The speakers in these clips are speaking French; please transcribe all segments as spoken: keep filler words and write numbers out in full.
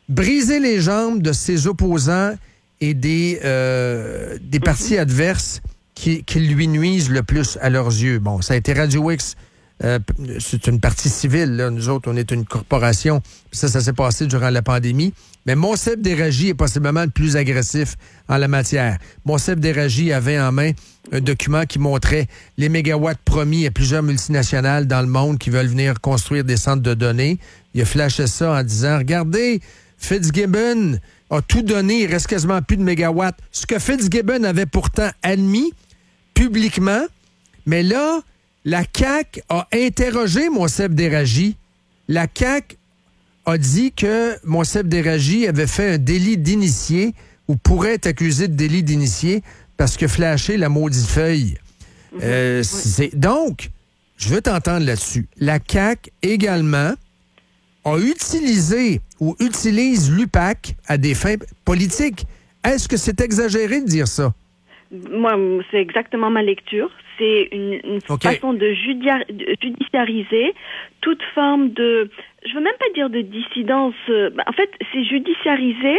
briser les jambes de ses opposants et des, euh, des partis mm-hmm. adverses qui, qui lui nuisent le plus à leurs yeux. Bon, ça a été Radio X. Euh, c'est une partie civile, là. Nous autres, on est une corporation. Ça, ça s'est passé durant la pandémie. Mais Monsef Déragi est possiblement le plus agressif en la matière. Monsef Déragi avait en main un document qui montrait les mégawatts promis à plusieurs multinationales dans le monde qui veulent venir construire des centres de données. Il a flashé ça en disant, regardez, Fitzgibbon a tout donné, il reste quasiment plus de mégawatts. Ce que Fitzgibbon avait pourtant admis publiquement, mais là, la C A Q a interrogé Monsef Déragi. La C A Q a dit que Monsef Déragi avait fait un délit d'initié ou pourrait être accusé de délit d'initié parce que flashé la maudite feuille. Mm-hmm. Euh, oui. c'est... Donc, je veux t'entendre là-dessus. La C A Q également a utilisé ou utilise l'U P A C à des fins politiques. Est-ce que c'est exagéré de dire ça? Moi, c'est exactement ma lecture. C'est une, une okay. façon de, judia- de judiciariser toute forme de... Je veux même pas dire de dissidence. Euh, en fait, c'est judiciariser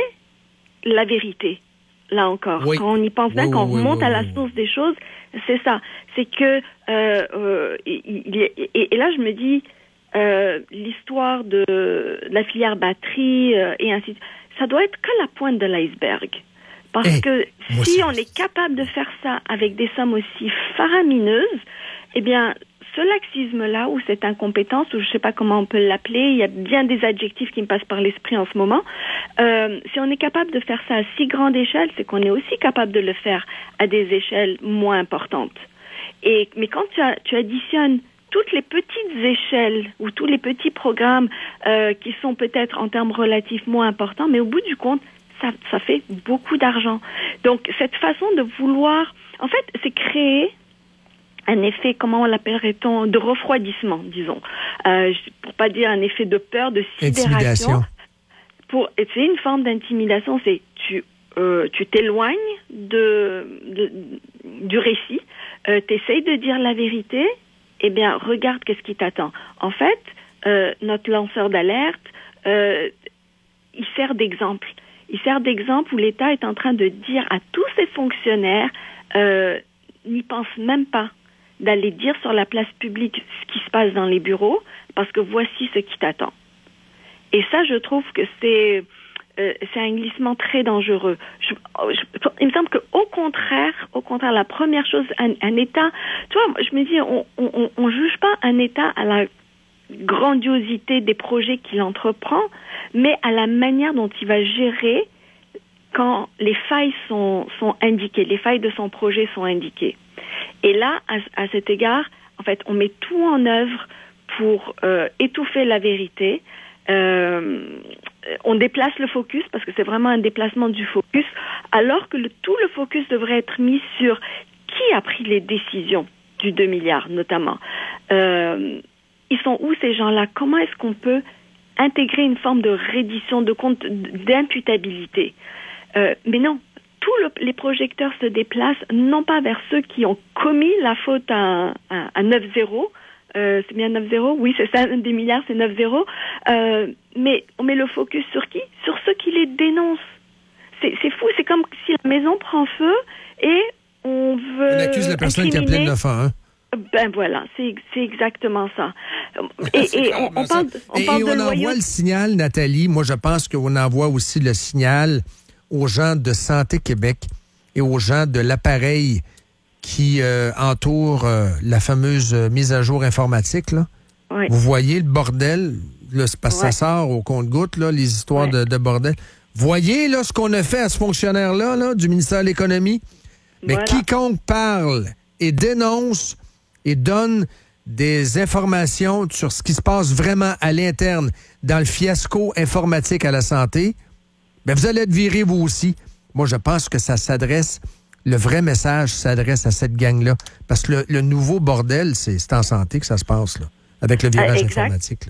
la vérité. Là encore. Oui. Quand on y pense bien, oui, quand oui, on remonte oui, oui, à la oui. source des choses, c'est ça. C'est que... Euh, euh, il, il, et, et là, je me dis, euh, l'histoire de, de la filière batterie euh, et ainsi de suite, ça doit être que la pointe de l'iceberg. Parce hey, que si on est capable de faire ça avec des sommes aussi faramineuses, eh bien, ce laxisme-là, ou cette incompétence, ou je ne sais pas comment on peut l'appeler, il y a bien des adjectifs qui me passent par l'esprit en ce moment, euh, si on est capable de faire ça à si grande échelle, c'est qu'on est aussi capable de le faire à des échelles moins importantes. Et, mais quand tu, as, tu additionnes toutes les petites échelles ou tous les petits programmes euh, qui sont peut-être en termes relatifs moins importants, mais au bout du compte, Ça, ça fait beaucoup d'argent. Donc, cette façon de vouloir... En fait, c'est créer un effet, comment l'appellerait-on, de refroidissement, disons. Euh, pour pas dire un effet de peur, de sidération. Pour, c'est une forme d'intimidation. C'est tu, euh, tu t'éloignes de, de, du récit, euh, tu essayes de dire la vérité, eh bien, regarde qu'est-ce qui t'attend. En fait, euh, notre lanceur d'alerte, euh, il sert d'exemple. Il sert d'exemple où l'État est en train de dire à tous ses fonctionnaires, euh, n'y pense même pas d'aller dire sur la place publique ce qui se passe dans les bureaux, parce que voici ce qui t'attend. Et ça, je trouve que c'est, euh, c'est un glissement très dangereux. Je, je, il me semble qu'au contraire, au contraire, la première chose, un, un État, tu vois, je me dis, on, on, on juge pas un État à la grandiosité des projets qu'il entreprend, mais à la manière dont il va gérer quand les failles sont, sont indiquées, les failles de son projet sont indiquées. Et là, à, à cet égard, en fait, on met tout en œuvre pour euh, étouffer la vérité. Euh, on déplace le focus, parce que c'est vraiment un déplacement du focus, alors que le, tout le focus devrait être mis sur qui a pris les décisions du deux milliards, notamment. Euh, ils sont où ces gens-là? Comment est-ce qu'on peut intégrer une forme de reddition de compte, d'imputabilité? Euh, mais non, tous le, les projecteurs se déplacent non pas vers ceux qui ont commis la faute à, à, à neuf zéro, euh, c'est bien neuf zéro, oui c'est ça, des milliards c'est neuf zéro, euh, mais on met le focus sur qui? Sur ceux qui les dénoncent. C'est, c'est fou, c'est comme si la maison prend feu et on veut... On accuse la personne qui a appelé le neuf un un. Ben voilà, c'est, c'est exactement ça. Et, et on, on parle, on et, parle et de on loyauté. envoie le signal, Nathalie. Moi, je pense qu'on envoie aussi le signal aux gens de Santé Québec et aux gens de l'appareil qui euh, entoure euh, la fameuse euh, mise à jour informatique. Là. Oui. Vous voyez le bordel, là, c'est parce que ouais. ça sort au compte-gouttes, là, les histoires ouais. de, de bordel. Voyez là, ce qu'on a fait à ce fonctionnaire-là là, du ministère de l'Économie. Mais voilà. Quiconque parle et dénonce et donne des informations sur ce qui se passe vraiment à l'interne dans le fiasco informatique à la santé, bien, vous allez être virés vous aussi. Moi, je pense que ça s'adresse, le vrai message s'adresse à cette gang-là. Parce que le, le nouveau bordel, c'est, c'est en santé que ça se passe, là, avec le virage euh, exact. informatique. Là.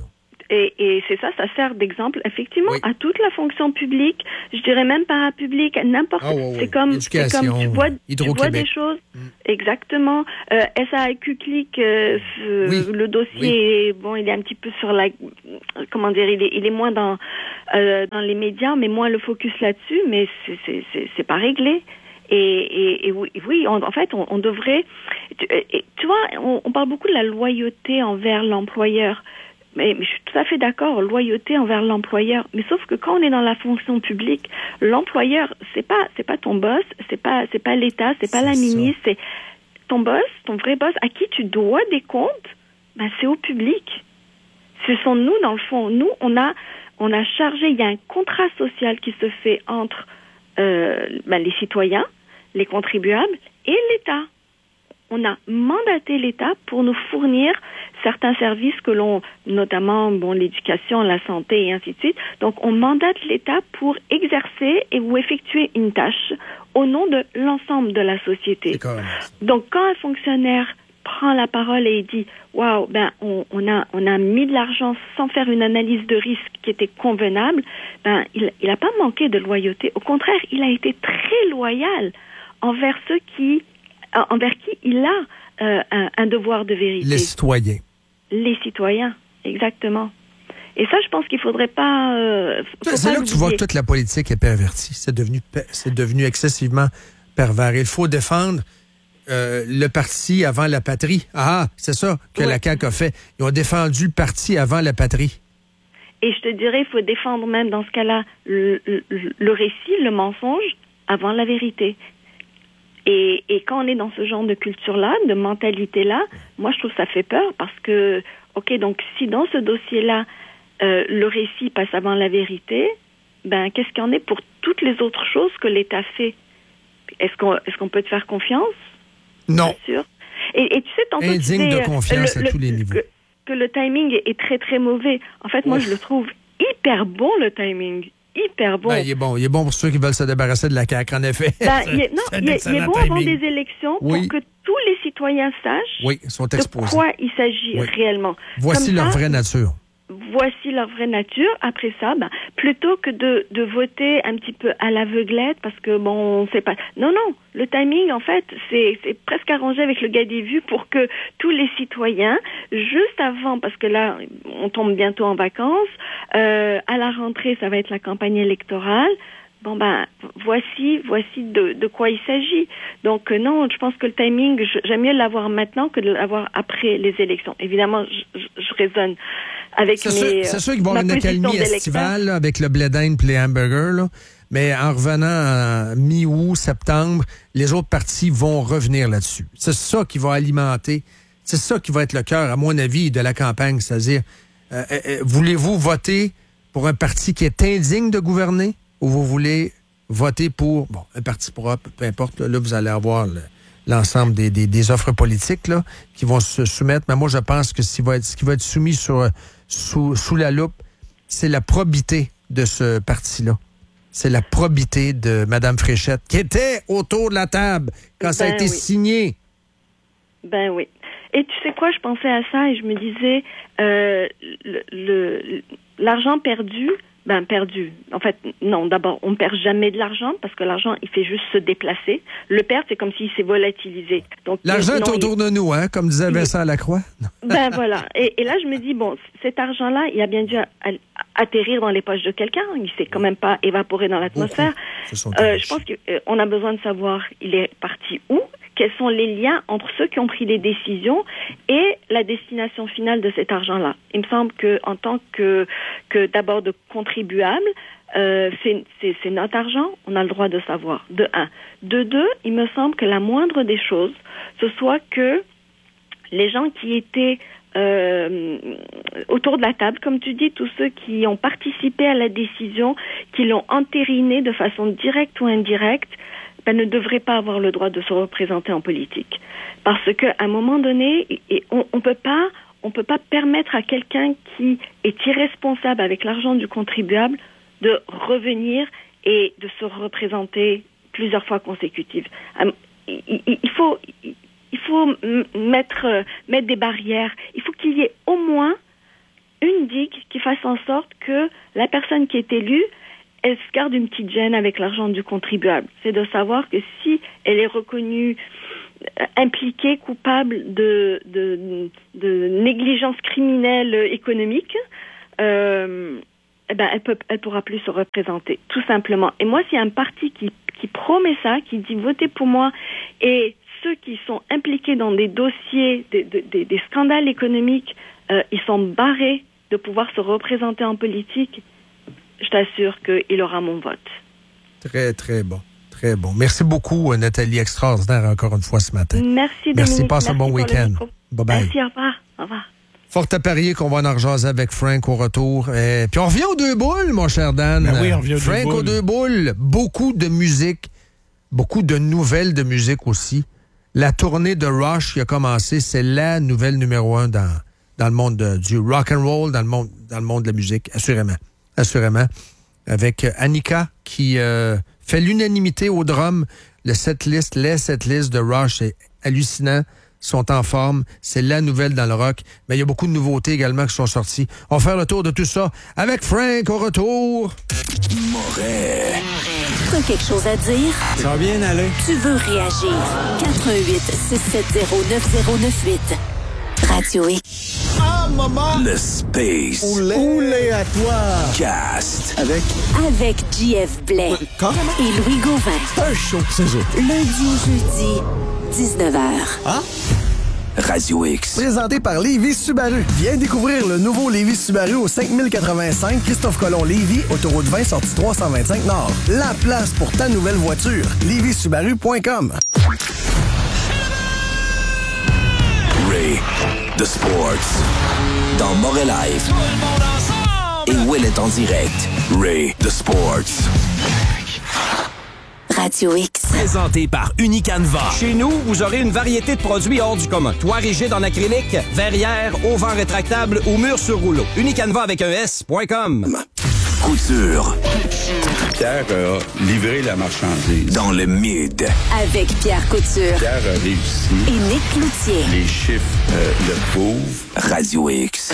Et, et c'est ça, ça sert d'exemple, effectivement, oui. à toute la fonction publique, je dirais même parapublique, n'importe. Ah, ouais, c'est ouais. comme, c'est comme tu vois, tu vois des choses. Mm. Exactement. Euh, S A Q Click, euh, oui. le dossier, oui. bon, il est un petit peu sur la, comment dire, il est, il est moins dans, euh, dans les médias, mais moins le focus là-dessus, mais c'est, c'est, c'est, c'est pas réglé. Et, et, et oui, oui on, en fait, on, on devrait, tu, et, tu vois, on, on parle beaucoup de la loyauté envers l'employeur. Mais, mais je suis tout à fait d'accord, loyauté envers l'employeur. Mais sauf que quand on est dans la fonction publique, l'employeur, c'est pas, c'est pas ton boss, c'est pas, c'est pas l'État, c'est pas c'est la ministre, c'est ton boss, ton vrai boss, à qui tu dois des comptes. Ben c'est au public. Ce sont nous dans le fond. Nous, on a, on a chargé. Il y a un contrat social qui se fait entre euh, ben, les citoyens, les contribuables et l'État. On a mandaté l'État pour nous fournir certains services que l'on, notamment bon, l'éducation, la santé et ainsi de suite. Donc, on mandate l'État pour exercer et ou effectuer une tâche au nom de l'ensemble de la société. Donc, quand un fonctionnaire prend la parole et dit « Waouh, ben, on, on, a, on a mis de l'argent sans faire une analyse de risque qui était convenable », ben, il n'a pas manqué de loyauté. Au contraire, il a été très loyal envers ceux qui... envers qui il a euh, un, un devoir de vérité. Les citoyens. Les citoyens, exactement. Et ça, je pense qu'il ne faudrait pas... Euh, faut c'est pas là que tu vois que toute la politique est pervertie. C'est devenu, c'est devenu excessivement pervers. Il faut défendre euh, le parti avant la patrie. Ah, c'est ça que oui. la C A Q a fait. Ils ont défendu le parti avant la patrie. Et je te dirais, il faut défendre même, dans ce cas-là, le, le, le récit, le mensonge, avant la vérité. Et, et quand on est dans ce genre de culture-là, de mentalité-là, moi, je trouve que ça fait peur parce que, OK, donc si dans ce dossier-là, euh, le récit passe avant la vérité, ben, qu'est-ce qu'il y en est pour toutes les autres choses que l'État fait? Est-ce qu'on, est-ce qu'on peut te faire confiance? Non. Bien sûr. Et, et tu sais, tantôt, indigne tu sais, de confiance le, à le, tous les niveaux. Que, que le timing est très, très mauvais. En fait, moi, Ouf. je le trouve hyper bon, le timing. Hyper bon. Ben, il est bon. Il est bon pour ceux qui veulent se débarrasser de la C A Q, en effet. Ben, il est, non, il est, il est bon timing. Avant des élections oui. pour que tous les citoyens sachent oui, sont exposés. de quoi il s'agit oui. réellement. Voici Comme leur ça, vraie nature. Voici leur vraie nature. Après ça, ben, plutôt que de, de voter un petit peu à l'aveuglette, parce que bon, on sait pas. Non, non. Le timing, en fait, c'est, c'est presque arrangé avec le gars des vues pour que tous les citoyens, juste avant, parce que là, on tombe bientôt en vacances, euh, à la rentrée, ça va être la campagne électorale. Bon ben, voici, voici de, de quoi il s'agit. Donc euh, non, je pense que le timing, j'aime mieux l'avoir maintenant que de l'avoir après les élections. Évidemment, je, je, je raisonne avec c'est mes. Sûr, c'est sûr qu'ils vont avoir une accalmie estivale là, avec le blé d'Inde et les hamburgers, là. Mais en revenant en mi-août, septembre, les autres partis vont revenir là-dessus. C'est ça qui va alimenter, c'est ça qui va être le cœur, à mon avis, de la campagne. C'est-à-dire, euh, euh, voulez-vous voter pour un parti qui est indigne de gouverner? Ou vous voulez voter pour bon un parti propre, peu importe, là, là vous allez avoir le, l'ensemble des, des, des offres politiques là, qui vont se soumettre. Mais moi, je pense que ce qui va être, ce qui va être soumis sur, sous, sous la loupe, c'est la probité de ce parti-là. C'est la probité de Mme Fréchette, qui était autour de la table quand ben ça a été oui. signé. Ben oui. Et tu sais quoi, je pensais à ça et je me disais, euh, le, le, l'argent perdu... Ben, perdu. En fait, non, d'abord, on ne perd jamais de l'argent parce que l'argent, il fait juste se déplacer. Le perdre, c'est comme s'il s'est volatilisé. Donc, l'argent non, est autour il... de nous, hein, comme disait Vincent Lacroix. Ben voilà. Et, et là, je me dis, bon, cet argent-là, il a bien dû a, a, atterrir dans les poches de quelqu'un. Il ne s'est quand même pas évaporé dans l'atmosphère. Euh, je pense qu'on a besoin de savoir, il est parti où? Quels sont les liens entre ceux qui ont pris les décisions et la destination finale de cet argent-là. Il me semble qu'en tant que, que d'abord de contribuable, euh, c'est, c'est, c'est notre argent, on a le droit de savoir, de un. De deux, il me semble que la moindre des choses, ce soit que les gens qui étaient euh, autour de la table, comme tu dis, tous ceux qui ont participé à la décision, qui l'ont entérinée de façon directe ou indirecte, ben, ne devrait pas avoir le droit de se représenter en politique. Parce qu'à un moment donné, on ne peut pas, on peut pas permettre à quelqu'un qui est irresponsable avec l'argent du contribuable de revenir et de se représenter plusieurs fois consécutives. Il faut, il faut mettre, mettre des barrières. Il faut qu'il y ait au moins une digue qui fasse en sorte que la personne qui est élue, elle se garde une petite gêne avec l'argent du contribuable. C'est de savoir que si elle est reconnue impliquée, coupable de, de, de négligence criminelle économique, euh, eh ben, elle peut, elle pourra plus se représenter, tout simplement. Et moi, s'il y a un parti qui, qui promet ça, qui dit votez pour moi, et ceux qui sont impliqués dans des dossiers, des, des, des scandales économiques, euh, ils sont barrés de pouvoir se représenter en politique, je t'assure qu'il aura mon vote. Très, très bon. Très bon. Merci beaucoup, Nathalie. Extraordinaire encore une fois ce matin. Merci, Dominique. Merci, passe un bon week-end. Bye-bye. Merci, au revoir. Au revoir. Fort à parier qu'on va en rejaser avec Frank au retour. Et puis on revient aux deux boules, mon cher Dan. Ben oui, on revient aux Frank deux boules. aux deux boules. Beaucoup de musique, beaucoup de nouvelles de musique aussi. La tournée de Rush qui a commencé, c'est la nouvelle numéro un dans, dans le monde de, du rock and roll, dans le monde, dans le monde de la musique, assurément. Assurément. Avec Annika qui euh, fait l'unanimité au drum. Le setlist, les setlists de Rush, c'est hallucinant. Sont en forme. C'est la nouvelle dans le rock. Mais il y a beaucoup de nouveautés également qui sont sorties. On va faire le tour de tout ça avec Frank au retour. Moret. T'as quelque chose à dire? Ça va bien aller. Tu veux réagir? quatre un huit six sept zéro neuf zéro neuf huit. Radio X. Ah, maman! Le Space. Oulé, Oulé à toi! Cast. Avec? Avec J F Blais. Quand? Et Louis Gauvin. C'est un show, c'est ça. Lundi au jeudi, dix-neuf heures. Ah? Radio X. Présenté par Lévis Subaru. Viens découvrir le nouveau Lévis Subaru au cinq mille quatre-vingt-cinq Christophe Colomb Lévis, autoroute vingt, sortie trois cent vingt-cinq Nord. La place pour ta nouvelle voiture. lévis subaru point com. Ray, The Sports. Dans Moret Live. Et Will est en direct. Ray, The Sports. Radio X. Présenté par Unicanva. Chez nous, vous aurez une variété de produits hors du commun. Toit rigide en acrylique, verrière, auvent rétractable ou mur sur rouleau. Unicanva avec un S point com. Couture. Pierre a livré la marchandise. Dans le mid. Avec Pierre Couture. Pierre a réussi. Et Nick Cloutier. Les chiffres euh, le prouvent. Radio X.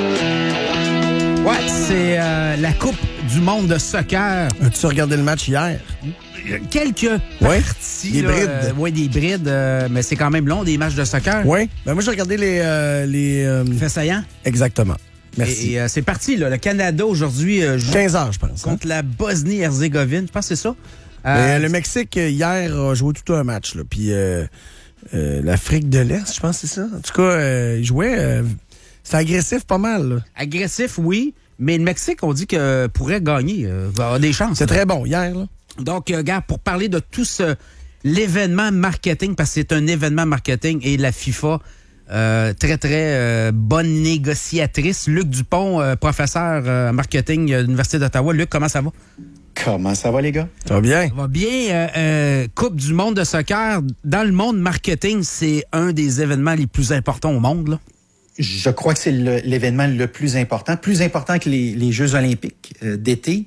Ouais, c'est euh, la Coupe du monde de soccer. As-tu regardé le match hier? Quelques ouais. parties. Des là, brides. Euh, oui, des brides, euh, mais c'est quand même long, des matchs de soccer. Oui. Ben moi, j'ai regardé les... Euh, les euh... Fait saillant. Exactement. Merci. Et, et euh, c'est parti, là. Le Canada, aujourd'hui, euh, joue quinze heures, je pense. contre hein? la Bosnie-Herzégovine. Je pense que c'est ça. Euh, le Mexique, hier, a joué tout un match. Là. Puis euh, euh, l'Afrique de l'Est, je pense que c'est ça. En tout cas, euh, il jouait... Euh, c'est agressif pas mal. Là. Agressif, oui. Mais le Mexique, on dit que pourrait gagner. Euh, va avoir des chances. C'est très bon, hier, là. Donc, euh, gars, pour parler de tout ce l'événement marketing, parce que c'est un événement marketing et la FIFA, euh, très, très euh, bonne négociatrice. Luc Dupont, euh, professeur euh, marketing à l'Université d'Ottawa. Luc, comment ça va? Comment ça va, les gars? Ça va bien. Ça va bien. Euh, euh, Coupe du monde de soccer. Dans le monde marketing, c'est un des événements les plus importants au monde, là. Je crois que c'est le, l'événement le plus important, plus important que les, les Jeux olympiques euh, d'été.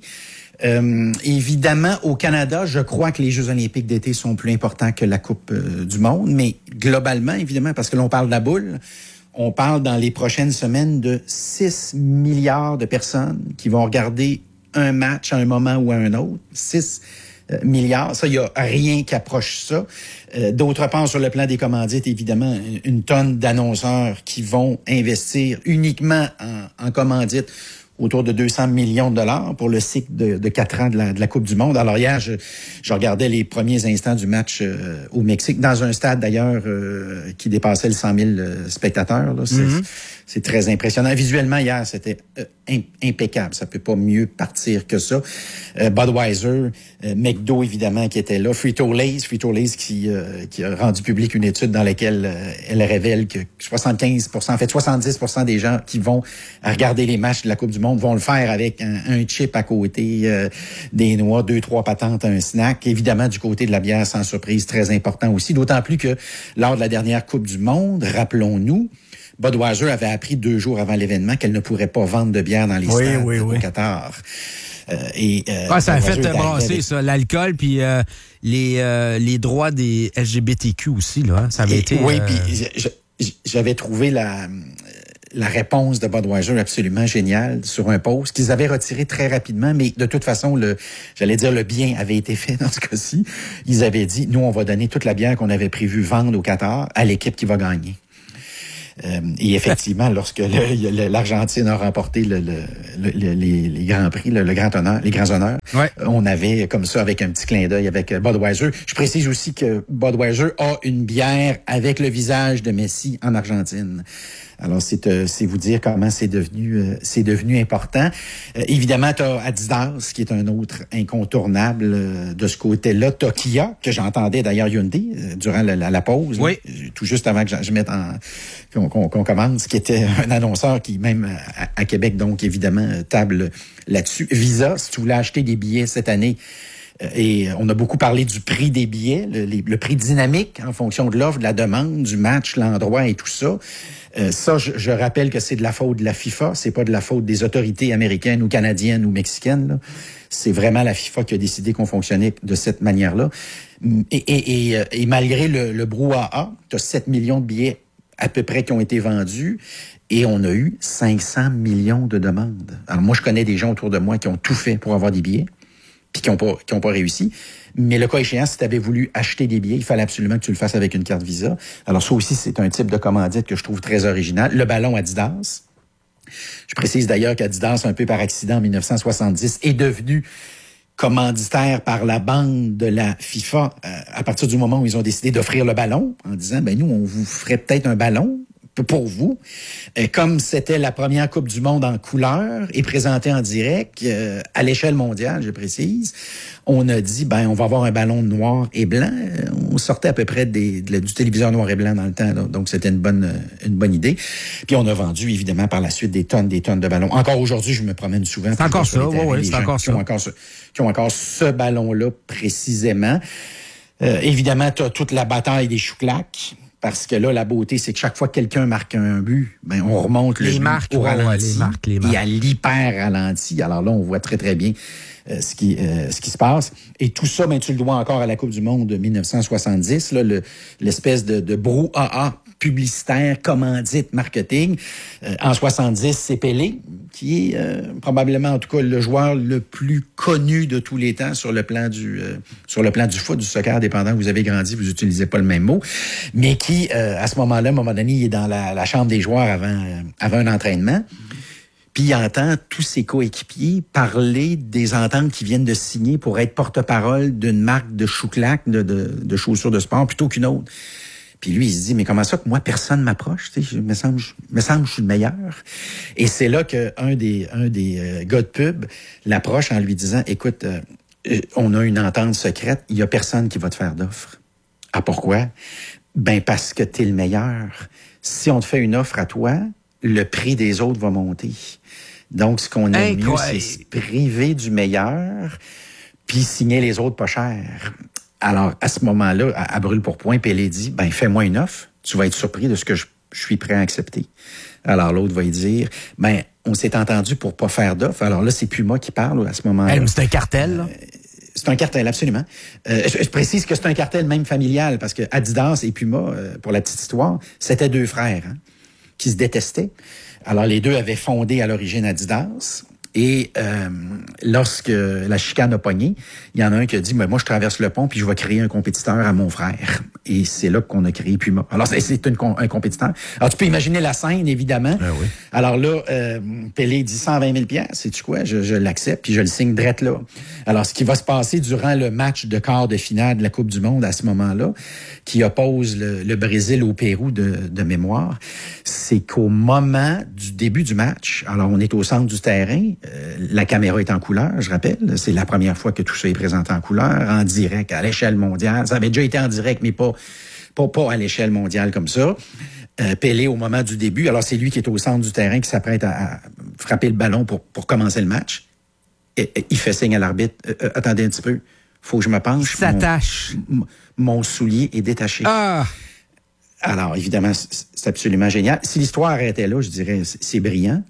Euh, évidemment, au Canada, je crois que les Jeux olympiques d'été sont plus importants que la Coupe euh, du monde, mais globalement, évidemment, parce que l'on parle de la boule, on parle dans les prochaines semaines de six milliards de personnes qui vont regarder un match à un moment ou à un autre. six milliards. Ça, il n'y a rien qui approche ça. Euh, d'autre part, sur le plan des commandites, évidemment, une tonne d'annonceurs qui vont investir uniquement en, en commandites autour de deux cents millions de dollars pour le cycle de, de quatre ans de la, de la Coupe du monde. Alors hier, je, je regardais les premiers instants du match euh, au Mexique, dans un stade d'ailleurs euh, qui dépassait le cent mille euh, spectateurs. Là. C'est, mm-hmm. c'est très impressionnant. Visuellement, hier, c'était euh, imp- impeccable. Ça peut pas mieux partir que ça. Euh, Budweiser, euh, McDo, évidemment, qui était là. Frito-Lay's, Frito-Lay's qui, euh, qui a rendu public une étude dans laquelle euh, elle révèle que soixante-quinze pour cent, en fait soixante-dix pour cent des gens qui vont regarder les matchs de la Coupe du monde vont le faire avec un, un chip à côté, euh, des noix, deux, trois patentes, un snack. Évidemment, du côté de la bière, sans surprise, très important aussi. D'autant plus que lors de la dernière Coupe du monde, rappelons-nous, Budweiser avait appris deux jours avant l'événement qu'elle ne pourrait pas vendre de bière dans les oui, stades oui, au oui. Qatar. Euh, et, euh, ah, ça a fait brasser, avec... ça, l'alcool, puis euh, les, euh, les droits des L G B T Q aussi, là. Hein, ça avait et, été... Oui, euh... puis j'avais trouvé la... la réponse de Budweiser absolument géniale sur un post qu'ils avaient retiré très rapidement, mais de toute façon, le, j'allais dire le bien avait été fait dans ce cas-ci. Ils avaient dit, nous, on va donner toute la bière qu'on avait prévu vendre au Qatar à l'équipe qui va gagner. Euh, et effectivement, lorsque le, le, l'Argentine a remporté le, le, le, les, les grands prix, le, le grand honneur, les grands honneurs, ouais. on avait comme ça avec un petit clin d'œil avec Budweiser. Je précise aussi que Budweiser a une bière avec le visage de Messi en Argentine. Alors, c'est, euh, c'est vous dire comment c'est devenu euh, c'est devenu important. Euh, évidemment, tu as Adidas, qui est un autre incontournable euh, de ce côté-là. Tu as Kia, que j'entendais d'ailleurs Hyundai euh, durant la, la, la pause, oui. là, tout juste avant que je, je mette en qu'on, qu'on, qu'on commence, qui était un annonceur qui, même à, à Québec, donc évidemment, table là-dessus. Visa, si tu voulais acheter des billets cette année, et on a beaucoup parlé du prix des billets, le, le prix dynamique en fonction de l'offre, de la demande, du match, l'endroit et tout ça. Euh, ça, je, je rappelle que c'est de la faute de la FIFA, c'est pas de la faute des autorités américaines ou canadiennes ou mexicaines. Là. C'est vraiment la FIFA qui a décidé qu'on fonctionnait de cette manière-là. Et, et, et, et malgré le, le brouhaha, tu as sept millions de billets à peu près qui ont été vendus. Et on a eu cinq cents millions de demandes. Alors moi, je connais des gens autour de moi qui ont tout fait pour avoir des billets, puis qui n'ont pas, qui ont pas réussi. Mais le cas échéant, si tu avais voulu acheter des billets, il fallait absolument que tu le fasses avec une carte Visa. Alors ça aussi, c'est un type de commandite que je trouve très original. Le ballon Adidas. Je précise d'ailleurs qu'Adidas, un peu par accident, en dix-neuf cent soixante-dix, est devenu commanditaire par la bande de la FIFA euh, à partir du moment où ils ont décidé d'offrir le ballon, en disant, ben nous, on vous ferait peut-être un ballon pour vous. Et comme c'était la première Coupe du Monde en couleur et présentée en direct euh, à l'échelle mondiale, je précise, on a dit, ben on va avoir un ballon noir et blanc. On sortait à peu près des, de, du téléviseur noir et blanc dans le temps, là. Donc c'était une bonne une bonne idée. Puis on a vendu évidemment par la suite des tonnes des tonnes de ballons. Encore aujourd'hui, je me promène souvent. C'est encore ça, oui, oui, c'est encore ça. Qui ont encore ce, qui ont encore ce ballon-là précisément. Euh, évidemment, tu as toute la bataille des chouclacs. Parce que là, la beauté, c'est que chaque fois que quelqu'un marque un but, ben on remonte les le marques, but au ouais, ralenti les marques, les marques. et à l'hyper ralenti. Alors là, on voit très, très bien euh, ce qui euh, ce qui se passe. Et tout ça, ben tu le dois encore à la Coupe du Monde de dix-neuf cent soixante-dix, là, le, l'espèce de, de brouhaha publicitaire, commandite, marketing. Euh, en soixante-dix, c'est Pelé, qui est euh, probablement, en tout cas, le joueur le plus connu de tous les temps sur le plan du euh, sur le plan du foot, du soccer, dépendant où vous avez grandi, vous utilisez pas le même mot, mais qui, euh, à ce moment-là, à un moment donné, il est dans la, la chambre des joueurs avant, euh, avant un entraînement, puis il entend tous ses coéquipiers parler des ententes qu'ils viennent de signer pour être porte-parole d'une marque de chouclac, de, de, de chaussures de sport, plutôt qu'une autre. Puis lui, il se dit, mais comment ça que moi, personne m'approche? Tu sais, me semble, je, me semble que je suis le meilleur. Et c'est là qu'un des, un des euh, gars de pub l'approche en lui disant, écoute, euh, on a une entente secrète, il y a personne qui va te faire d'offre. Ah, pourquoi? Ben, parce que t'es le meilleur. Si on te fait une offre à toi, le prix des autres va monter. Donc, ce qu'on aime mieux, c'est se priver du meilleur, puis signer les autres pas cher. Alors, à ce moment-là, à, à brûle-pourpoint, Pelé dit, ben, fais-moi une offre, tu vas être surpris de ce que je, je suis prêt à accepter. Alors, l'autre va lui dire, ben, on s'est entendu pour pas faire d'offre. Alors là, c'est Puma qui parle à ce moment-là. Hey, c'est un cartel, là? Euh, c'est un cartel, absolument. Euh, je, je précise que c'est un cartel même familial, parce que Adidas et Puma, euh, pour la petite histoire, c'était deux frères, hein, qui se détestaient. Alors, les deux avaient fondé à l'origine Adidas. Et euh, lorsque la chicane a pogné, il y en a un qui a dit, ben, moi, je traverse le pont puis je vais créer un compétiteur à mon frère. Et c'est là qu'on a créé Puma. Alors, c'est, c'est une, un compétiteur. Alors, tu peux imaginer la scène, évidemment. Ah oui. Alors là, euh, Pelé dit cent vingt mille piastres, sais-tu quoi? Je, je l'accepte puis je le signe drette là. Alors, ce qui va se passer durant le match de quart de finale de la Coupe du Monde à ce moment-là, qui oppose le, le Brésil au Pérou de, de mémoire, c'est qu'au moment du début du match, alors on est au centre du terrain, Euh, la caméra est en couleur, je rappelle. C'est la première fois que tout ça est présenté en couleur, en direct, à l'échelle mondiale. Ça avait déjà été en direct, mais pas, pas, pas à l'échelle mondiale comme ça. Euh, Pelé, au moment du début, alors c'est lui qui est au centre du terrain, qui s'apprête à, à frapper le ballon pour, pour commencer le match. Et, et, il fait signe à l'arbitre. Euh, euh, attendez un petit peu, faut que je me penche. Il s'attache. Mon, mon soulier est détaché. Ah! Alors, évidemment, c'est, c'est absolument génial. Si l'histoire arrêtait là, je dirais, c'est, c'est brillant.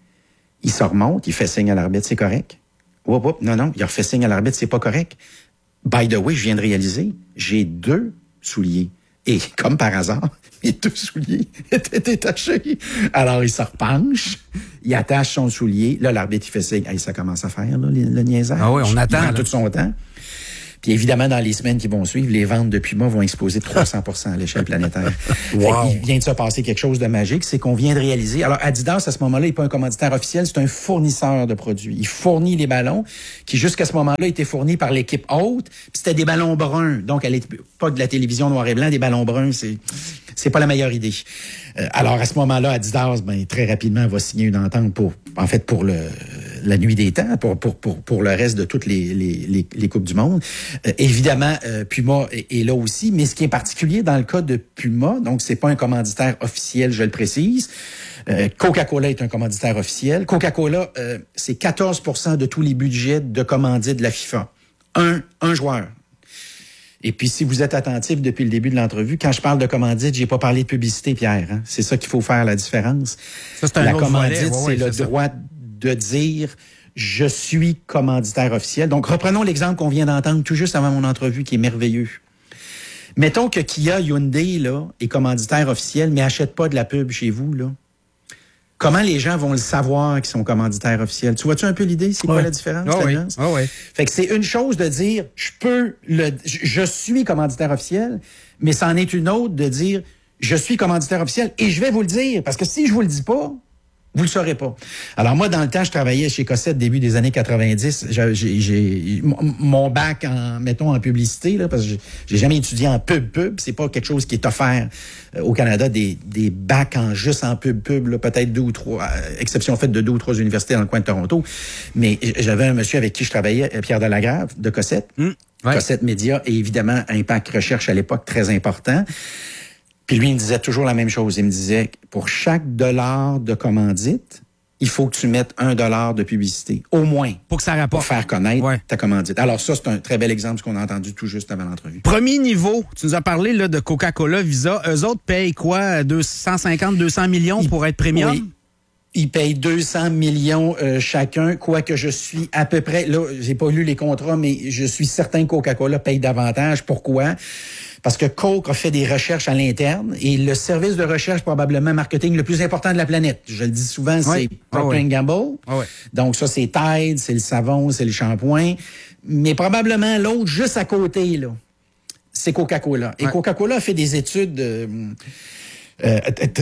Il se remonte, il fait signe à l'arbitre, c'est correct. Oup, oup, non, non, il refait signe à l'arbitre, c'est pas correct. By the way, je viens de réaliser, j'ai deux souliers Et comme par hasard, mes deux souliers étaient détachés. Alors, il se repenche, il attache son soulier. Là, l'arbitre, il fait signe. Hey, ça commence à faire, là, le, le niaisage. Ah oui, on attend. Il prend là. tout son temps. Puis évidemment, dans les semaines qui vont suivre, les ventes de Puma vont exploser de trois cents pour cent à l'échelle planétaire. Wow. Il vient de se passer quelque chose de magique, c'est qu'on vient de réaliser... Alors, Adidas, à ce moment-là, il n'est pas un commanditaire officiel, c'est un fournisseur de produits. Il fournit les ballons qui, jusqu'à ce moment-là, étaient fournis par l'équipe haute. Puis c'était des ballons bruns. Donc, elle n'est pas de la télévision noir et blanc, des ballons bruns, c'est... c'est pas la meilleure idée. Euh, alors, à ce moment-là, Adidas, ben, très rapidement, va signer une entente pour, en fait, pour le, la nuit des temps, pour, pour, pour, pour le reste de toutes les, les, les, les Coupes du Monde. Euh, évidemment, euh, Puma est, est là aussi, mais ce qui est particulier dans le cas de Puma, donc c'est pas un commanditaire officiel, je le précise. Euh, Coca-Cola est un commanditaire officiel. Coca-Cola, euh, c'est quatorze pour cent de tous les budgets de commandite de la FIFA. Un, un joueur. Et puis, si vous êtes attentif depuis le début de l'entrevue, quand je parle de commandite, j'ai pas parlé de publicité, Pierre. Hein? C'est ça qu'il faut faire la différence. Ça, c'est un la autre commandite, volet. Ouais, c'est ouais, le c'est droit de dire « je suis commanditaire officiel ». Donc, reprenons l'exemple qu'on vient d'entendre tout juste avant mon entrevue, qui est merveilleux. Mettons que Kia Hyundai là, est commanditaire officiel, mais achète pas de la pub chez vous, là. Comment les gens vont le savoir qu'ils sont commanditaires officiels? Tu vois-tu un peu l'idée? C'est quoi ouais. la différence? Oh oui. nuance? Oh oui. Fait que c'est une chose de dire, je peux le, je suis commanditaire officiel, mais c'en est une autre de dire, je suis commanditaire officiel et je vais vous le dire. Parce que si je vous le dis pas, vous le saurez pas. Alors moi, dans le temps, je travaillais chez Cossette début des années quatre-vingt-dix. J'ai, j'ai, j'ai mon bac en, mettons, en publicité, là, parce que j'ai, j'ai jamais étudié en pub pub. C'est pas quelque chose qui est offert euh, au Canada, des, des bacs en juste en pub pub, là, peut-être deux ou trois, euh, exception faite de deux ou trois universités dans le coin de Toronto. Mais j'avais un monsieur avec qui je travaillais, Pierre Delagrave, de Cossette. Mmh, ouais. Cossette Média et évidemment Impact Recherche à l'époque, très important. Puis lui, il me disait toujours la même chose. Il me disait, pour chaque dollar de commandite, il faut que tu mettes un dollar de publicité, au moins. Pour que ça rapporte. Pour faire connaître ouais. ta commandite. Alors ça, c'est un très bel exemple, ce qu'on a entendu tout juste avant l'entrevue. Premier niveau, tu nous as parlé là, de Coca-Cola, Visa. Eux autres payent quoi? deux cent cinquante, deux cents millions il, pour être premium? Oui. Ils payent deux cents millions euh, chacun, quoique je suis à peu près... Là, j'ai pas lu les contrats, mais je suis certain que Coca-Cola paye davantage. Pourquoi? Parce que Coke a fait des recherches à l'interne et le service de recherche probablement marketing le plus important de la planète. Je le dis souvent, c'est oui. Procter and oh, Gamble. oui. Oh, oui. Donc ça, c'est Tide, c'est le savon, c'est le shampoing. Mais probablement l'autre, juste à côté, là, c'est Coca-Cola. Et ouais. Coca-Cola a fait des études... Euh, Euh,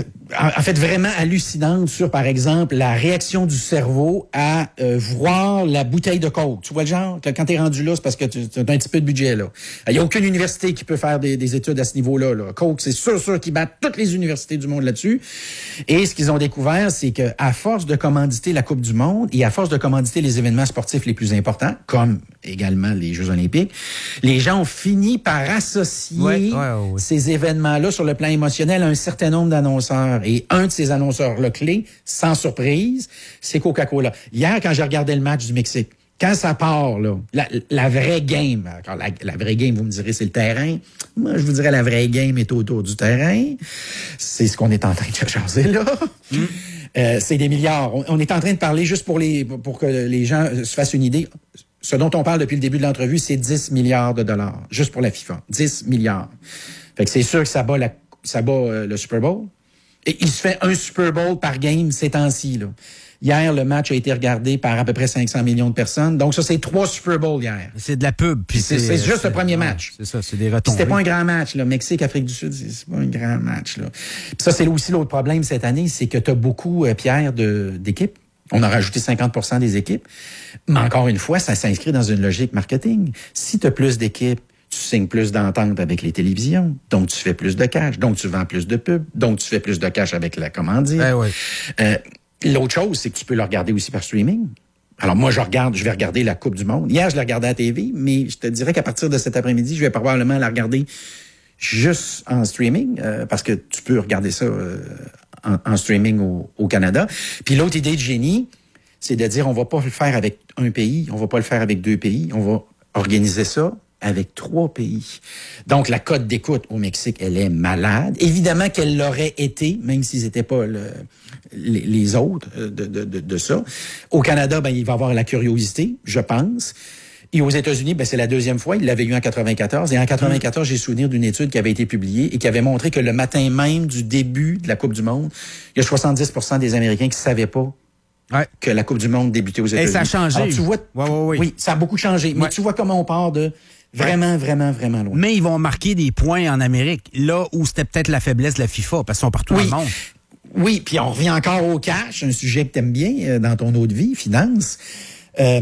en fait, vraiment hallucinante sur, par exemple, la réaction du cerveau à euh, voir la bouteille de Coke. Tu vois le genre? Quand t'es rendu là, c'est parce que tu as un petit peu de budget, là. Il n'y a aucune université qui peut faire des, des études à ce niveau-là, là. Coke, c'est sûr, sûr qu'ils battent toutes les universités du monde là-dessus. Et ce qu'ils ont découvert, c'est que à force de commanditer la Coupe du Monde et à force de commanditer les événements sportifs les plus importants, comme également les Jeux olympiques, les gens ont fini par associer ouais, ouais, ouais. ces événements-là sur le plan émotionnel à un certain nombre d'annonceurs. Et un de ces annonceurs-là clés, sans surprise, c'est Coca-Cola. Hier, quand j'ai regardé le match du Mexique, quand ça part, là, la, la vraie game, alors la, la vraie game, vous me direz, c'est le terrain. Moi, je vous dirais, la vraie game est autour du terrain. C'est ce qu'on est en train de jaser là. Mm. Euh, c'est des milliards. On, on est en train de parler, juste pour les pour que les gens se fassent une idée, ce dont on parle depuis le début de l'entrevue, c'est dix milliards de dollars, juste pour la FIFA. dix milliards. Fait que c'est sûr que ça bat, la, ça bat euh, le Super Bowl. Et il se fait un Super Bowl par game ces temps-ci, là. Hier, le match a été regardé par à peu près cinq cents millions de personnes. Donc, ça, c'est trois Super Bowls hier. C'est de la pub. Puis c'est, c'est, c'est juste c'est, le premier ouais, match. C'est ça, c'est des retombées. C'était pas un grand match, là. Mexique, Afrique du Sud, c'est, c'est pas un grand match, là. Puis ça, c'est aussi l'autre problème cette année, c'est que tu as beaucoup, euh, Pierre, de, d'équipes. On a rajouté cinquante pour cent des équipes. Mais encore une fois, ça s'inscrit dans une logique marketing. Si tu as plus d'équipes, tu signes plus d'ententes avec les télévisions, donc tu fais plus de cash, donc tu vends plus de pubs, donc tu fais plus de cash avec la commandite. Eh ouais. euh, l'autre chose, c'est que tu peux le regarder aussi par streaming. Alors moi, je regarde, je vais regarder la Coupe du Monde. Hier, je l'ai regardée à la T V, mais je te dirais qu'à partir de cet après-midi, je vais probablement la regarder juste en streaming, euh, parce que tu peux regarder ça euh, en, en streaming au, au Canada. Puis l'autre idée de génie, c'est de dire on va pas le faire avec un pays, on va pas le faire avec deux pays, on va organiser ça avec trois pays. Donc, la cote d'écoute au Mexique, elle est malade. Évidemment qu'elle l'aurait été, même s'ils n'étaient pas le, les, les autres de, de, de, de ça. Au Canada, ben, il va y avoir la curiosité, je pense. Et aux États-Unis, ben, c'est la deuxième fois. Il l'avait eu en quatre-vingt-quatorze. Et en quatre-vingt-quatorze, mmh. j'ai souvenir d'une étude qui avait été publiée et qui avait montré que le matin même du début de la Coupe du Monde, il y a soixante-dix pour cent des Américains qui ne savaient pas ouais. que la Coupe du Monde débutait aux États-Unis. Et ça a changé. Alors, tu vois, ouais, ouais, ouais. Oui, ça a beaucoup changé. Ouais. Mais tu vois comment on part de vraiment, vraiment, vraiment loin. Mais ils vont marquer des points en Amérique, là où c'était peut-être la faiblesse de la FIFA, parce qu'ils sont partout oui. dans le monde. Oui, puis on revient encore au cash, un sujet que tu aimes bien euh, dans ton eau de vie, finance. Euh,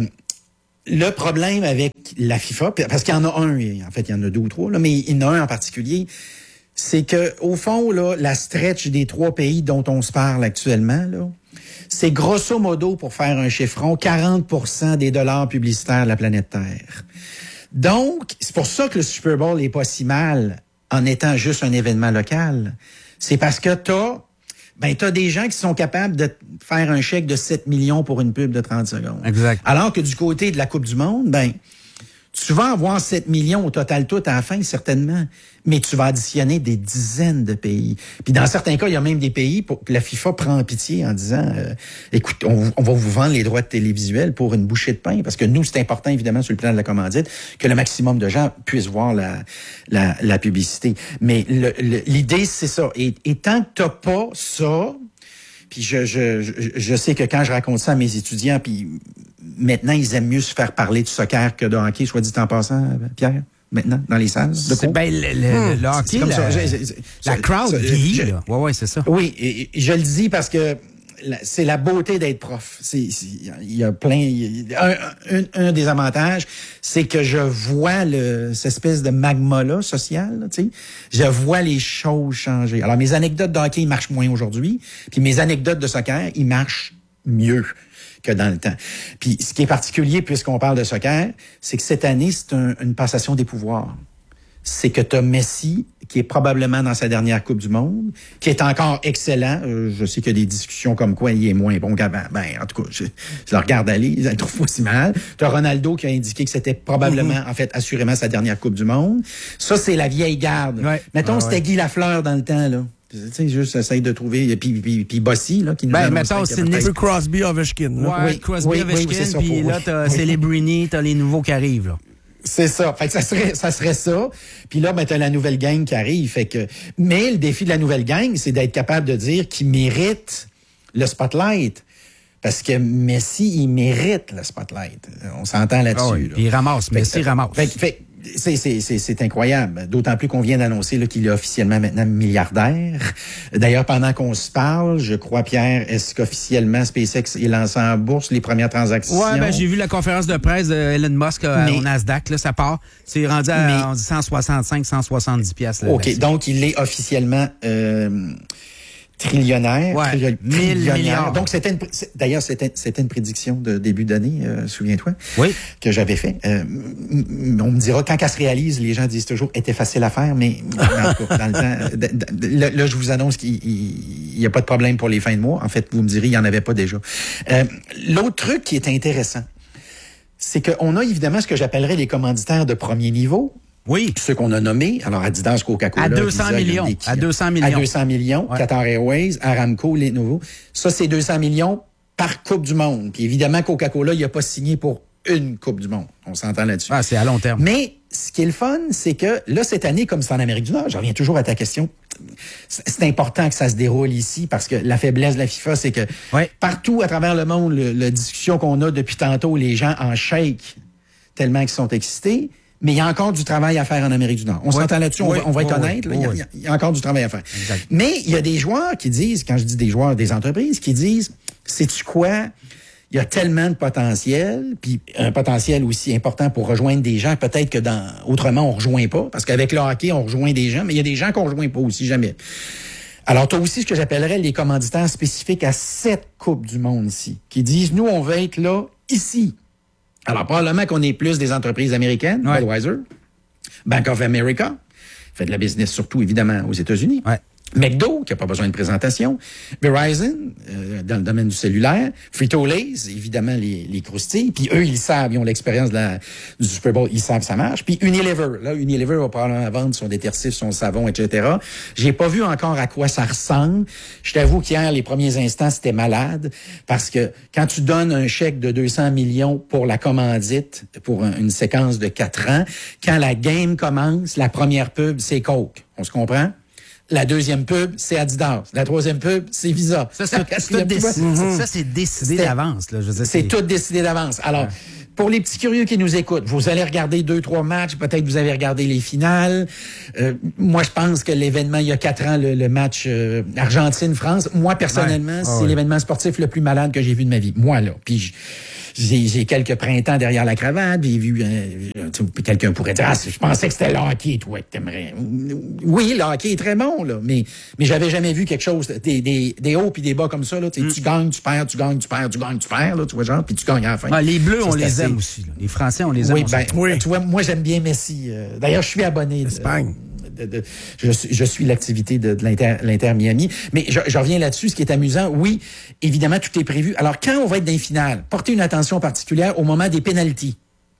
le problème avec la FIFA, parce qu'il y en a un, en fait, il y en a deux ou trois, là, mais il y en a un en particulier, c'est que au fond, là, la stretch des trois pays dont on se parle actuellement, là, c'est grosso modo, pour faire un chiffron, quarante pour cent des dollars publicitaires de la planète Terre. Donc, c'est pour ça que le Super Bowl n'est pas si mal en étant juste un événement local. C'est parce que t'as Ben, t'as des gens qui sont capables de faire un chèque de sept millions pour une pub de trente secondes. Exact. Alors que du côté de la Coupe du Monde, ben, tu vas avoir sept millions au total tout à la fin, certainement. Mais tu vas additionner des dizaines de pays. Puis dans certains cas, il y a même des pays pour que la FIFA prend en pitié en disant, euh, écoute, on, on va vous vendre les droits de télévisuels pour une bouchée de pain. Parce que nous, c'est important, évidemment, sur le plan de la commandite, que le maximum de gens puissent voir la, la, la publicité. Mais le, le, l'idée, c'est ça. Et, et tant que t'as pas ça, puis je, je, je, je sais que quand je raconte ça à mes étudiants, puis maintenant, ils aiment mieux se faire parler de soccer que de hockey, soit dit en passant, Pierre. Maintenant, dans les salles de cours. Ben, le, le, le hockey, la, ça. la, la crowd vieillit, là. Ouais, ouais, c'est ça. Oui, et, et je le dis parce que la, c'est la beauté d'être prof. C'est, c'est, il y a plein, il y a, un, un, un des avantages, c'est que je vois le, cette espèce de magma-là, social, tu sais. Je vois les choses changer. Alors, mes anecdotes de hockey, ils marchent moins aujourd'hui. Puis mes anecdotes de soccer, ils marchent mieux que dans le temps. Puis ce qui est particulier, puisqu'on parle de soccer, c'est que cette année, c'est un, une passation des pouvoirs. C'est que tu as Messi, qui est probablement dans sa dernière Coupe du Monde, qui est encore excellent. Euh, je sais qu'il y a des discussions comme quoi il est moins bon qu'avant. Ben, en tout cas, je, je le regarde aller, je le trouve pas si mal. Tu as Ronaldo qui a indiqué que c'était probablement, mm-hmm. en fait, assurément sa dernière Coupe du Monde. Ça, c'est la vieille garde. Ouais. Mettons, ah, c'était ouais. Guy Lafleur dans le temps, là. Tu sais, juste essaye de trouver. Puis, puis, puis Bossy, là, qui nous ben, mettons, c'est un peu Crosby Ovechkin. Ouais, oui, Crosby oui, Ovechkin. Oui, puis là, t'as oui. Celebrini, t'as les nouveaux qui arrivent, là. C'est ça. Fait que ça serait, ça serait ça. Puis là, ben, t'as la nouvelle gang qui arrive. Fait que, mais le défi de la nouvelle gang, c'est d'être capable de dire qu'il mérite le spotlight. Parce que Messi, il mérite le spotlight. On s'entend là-dessus. Ah oui, là. Il ramasse. Fait Messi que, ramasse. Fait, fait, C'est, c'est, c'est, c'est incroyable. D'autant plus qu'on vient d'annoncer là, qu'il est officiellement maintenant milliardaire. D'ailleurs, pendant qu'on se parle, je crois, Pierre, est-ce qu'officiellement SpaceX est lancé en bourse les premières transactions? Ouais, ben j'ai vu la conférence de presse de Elon Musk euh, mais, au Nasdaq, là, ça part. C'est rendu à mais, on dit cent soixante-cinq, cent soixante-dix piastres. Là, OK, là, donc il est officiellement euh, trillionnaire. Ouais, trillion, mille milliards. Donc, c'était une, d'ailleurs, c'était, c'était une prédiction de début d'année, euh, souviens-toi, oui. que j'avais fait. Euh, on me dira, quand qu'elle se réalise, les gens disent toujours, était facile à faire, mais en tout cas, dans le temps, là, là, je vous annonce qu'il n'y a pas de problème pour les fins de mois. En fait, vous me direz, il n'y en avait pas déjà. Euh, l'autre truc qui est intéressant, c'est qu'on a évidemment ce que j'appellerais les commanditaires de premier niveau. Oui. Ceux qu'on a nommés, alors Adidas, Coca-Cola, à deux cents Visa, millions. Des, à deux cents millions. À deux cents millions. Ouais. Qatar Airways, Aramco, les nouveaux. Ça, c'est deux cents millions par Coupe du Monde. Puis évidemment, Coca-Cola, il n'a pas signé pour une Coupe du Monde. On s'entend là-dessus. Ah, c'est à long terme. Mais ce qui est le fun, c'est que là, cette année, comme c'est en Amérique du Nord, je reviens toujours à ta question, c'est important que ça se déroule ici parce que la faiblesse de la FIFA, c'est que ouais. partout à travers le monde, le, la discussion qu'on a depuis tantôt, les gens en shake tellement qu'ils sont excités. Mais il y a encore du travail à faire en Amérique du Nord. On ouais. s'entend là-dessus, oui. on va, on va être oui. honnête. Là, oui. il, y a, il y a encore du travail à faire. Exact. Mais il y a des joueurs qui disent, quand je dis des joueurs, des entreprises, qui disent, sais-tu quoi? Il y a tellement de potentiel, puis un potentiel aussi important pour rejoindre des gens, peut-être que dans autrement, on rejoint pas, parce qu'avec le hockey, on rejoint des gens, mais il y a des gens qu'on rejoint pas aussi, jamais. Alors, tu as aussi ce que j'appellerais les commanditaires spécifiques à cette Coupe du Monde ici, qui disent, nous, on veut être là, ici. Alors, probablement qu'on est plus des entreprises américaines, ouais. Budweiser, Bank of America, fait de la business surtout, évidemment, aux États-Unis. Ouais. McDo, qui n'a pas besoin de présentation, Verizon, euh, dans le domaine du cellulaire, Frito-Lay's, évidemment, les, les croustilles, puis eux, ils savent, ils ont l'expérience de la, du Super Bowl, ils savent que ça marche, puis Unilever, là, Unilever va probablement vendre son détergif, son savon, et cetera. J'ai pas vu encore à quoi ça ressemble. Je t'avoue qu'hier, les premiers instants, c'était malade, parce que quand tu donnes un chèque de deux cents millions pour la commandite, pour un, une séquence de quatre ans, quand la game commence, la première pub, c'est Coke. On se comprend? La deuxième pub, c'est Adidas. La troisième pub, c'est Visa. Ça, c'est, tout déc- mm-hmm. ça, c'est décidé C'était, d'avance. Là, je veux dire, c'est, c'est tout décidé d'avance. Alors, ouais. Pour les petits curieux qui nous écoutent, vous allez regarder deux, trois matchs. Peut-être vous avez regardé les finales. Euh, moi, je pense que l'événement, il y a quatre ans, le, le match euh, Argentine-France, moi, personnellement, ouais. c'est oh, l'événement sportif le plus malade que j'ai vu de ma vie. Moi, là. Puis, je, J'ai, j'ai quelques printemps derrière la cravate, j'ai vu, euh, quelqu'un pourrait dire, ah, je pensais que c'était le hockey, toi, que t'aimerais. Oui, le hockey est très bon, là, mais, mais j'avais jamais vu quelque chose, des, des, des hauts puis des bas comme ça, là, mm. tu gagnes, tu perds, tu gagnes, tu perds, tu gagnes, tu perds, là, tu vois, genre, puis tu gagnes à la fin. Ah, les Bleus, ça, on les assez... aime aussi, là. Les Français, on les aime oui, aussi. Ben, oui, tu vois, moi, j'aime bien Messi. Euh, d'ailleurs, je suis abonné. Espagne. De, de, je, je suis l'activité de, de l'Inter, l'Inter Miami. Mais je, je reviens là-dessus, ce qui est amusant. Oui, évidemment, tout est prévu. Alors, quand on va être dans les finales, portez une attention particulière au moment des pénaltys.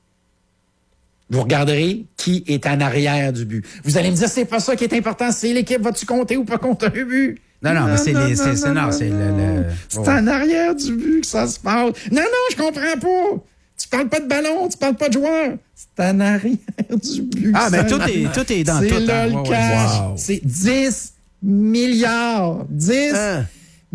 Vous regarderez qui est en arrière du but. Vous allez me dire, c'est pas ça qui est important, c'est l'équipe, vas-tu compter ou pas compter un but? Non, non, non, mais c'est, non, les, c'est, non, c'est, non, non, c'est le... le... C'est oh. en arrière du but que ça se passe. Non, non, je comprends pas. Tu parles pas de ballon, tu parles pas de joueur. C'est en arrière du but. Ah, mais tout est, tout est dans c'est tout. C'est là hein. le wow, cash. wow. C'est dix milliards. dix hein?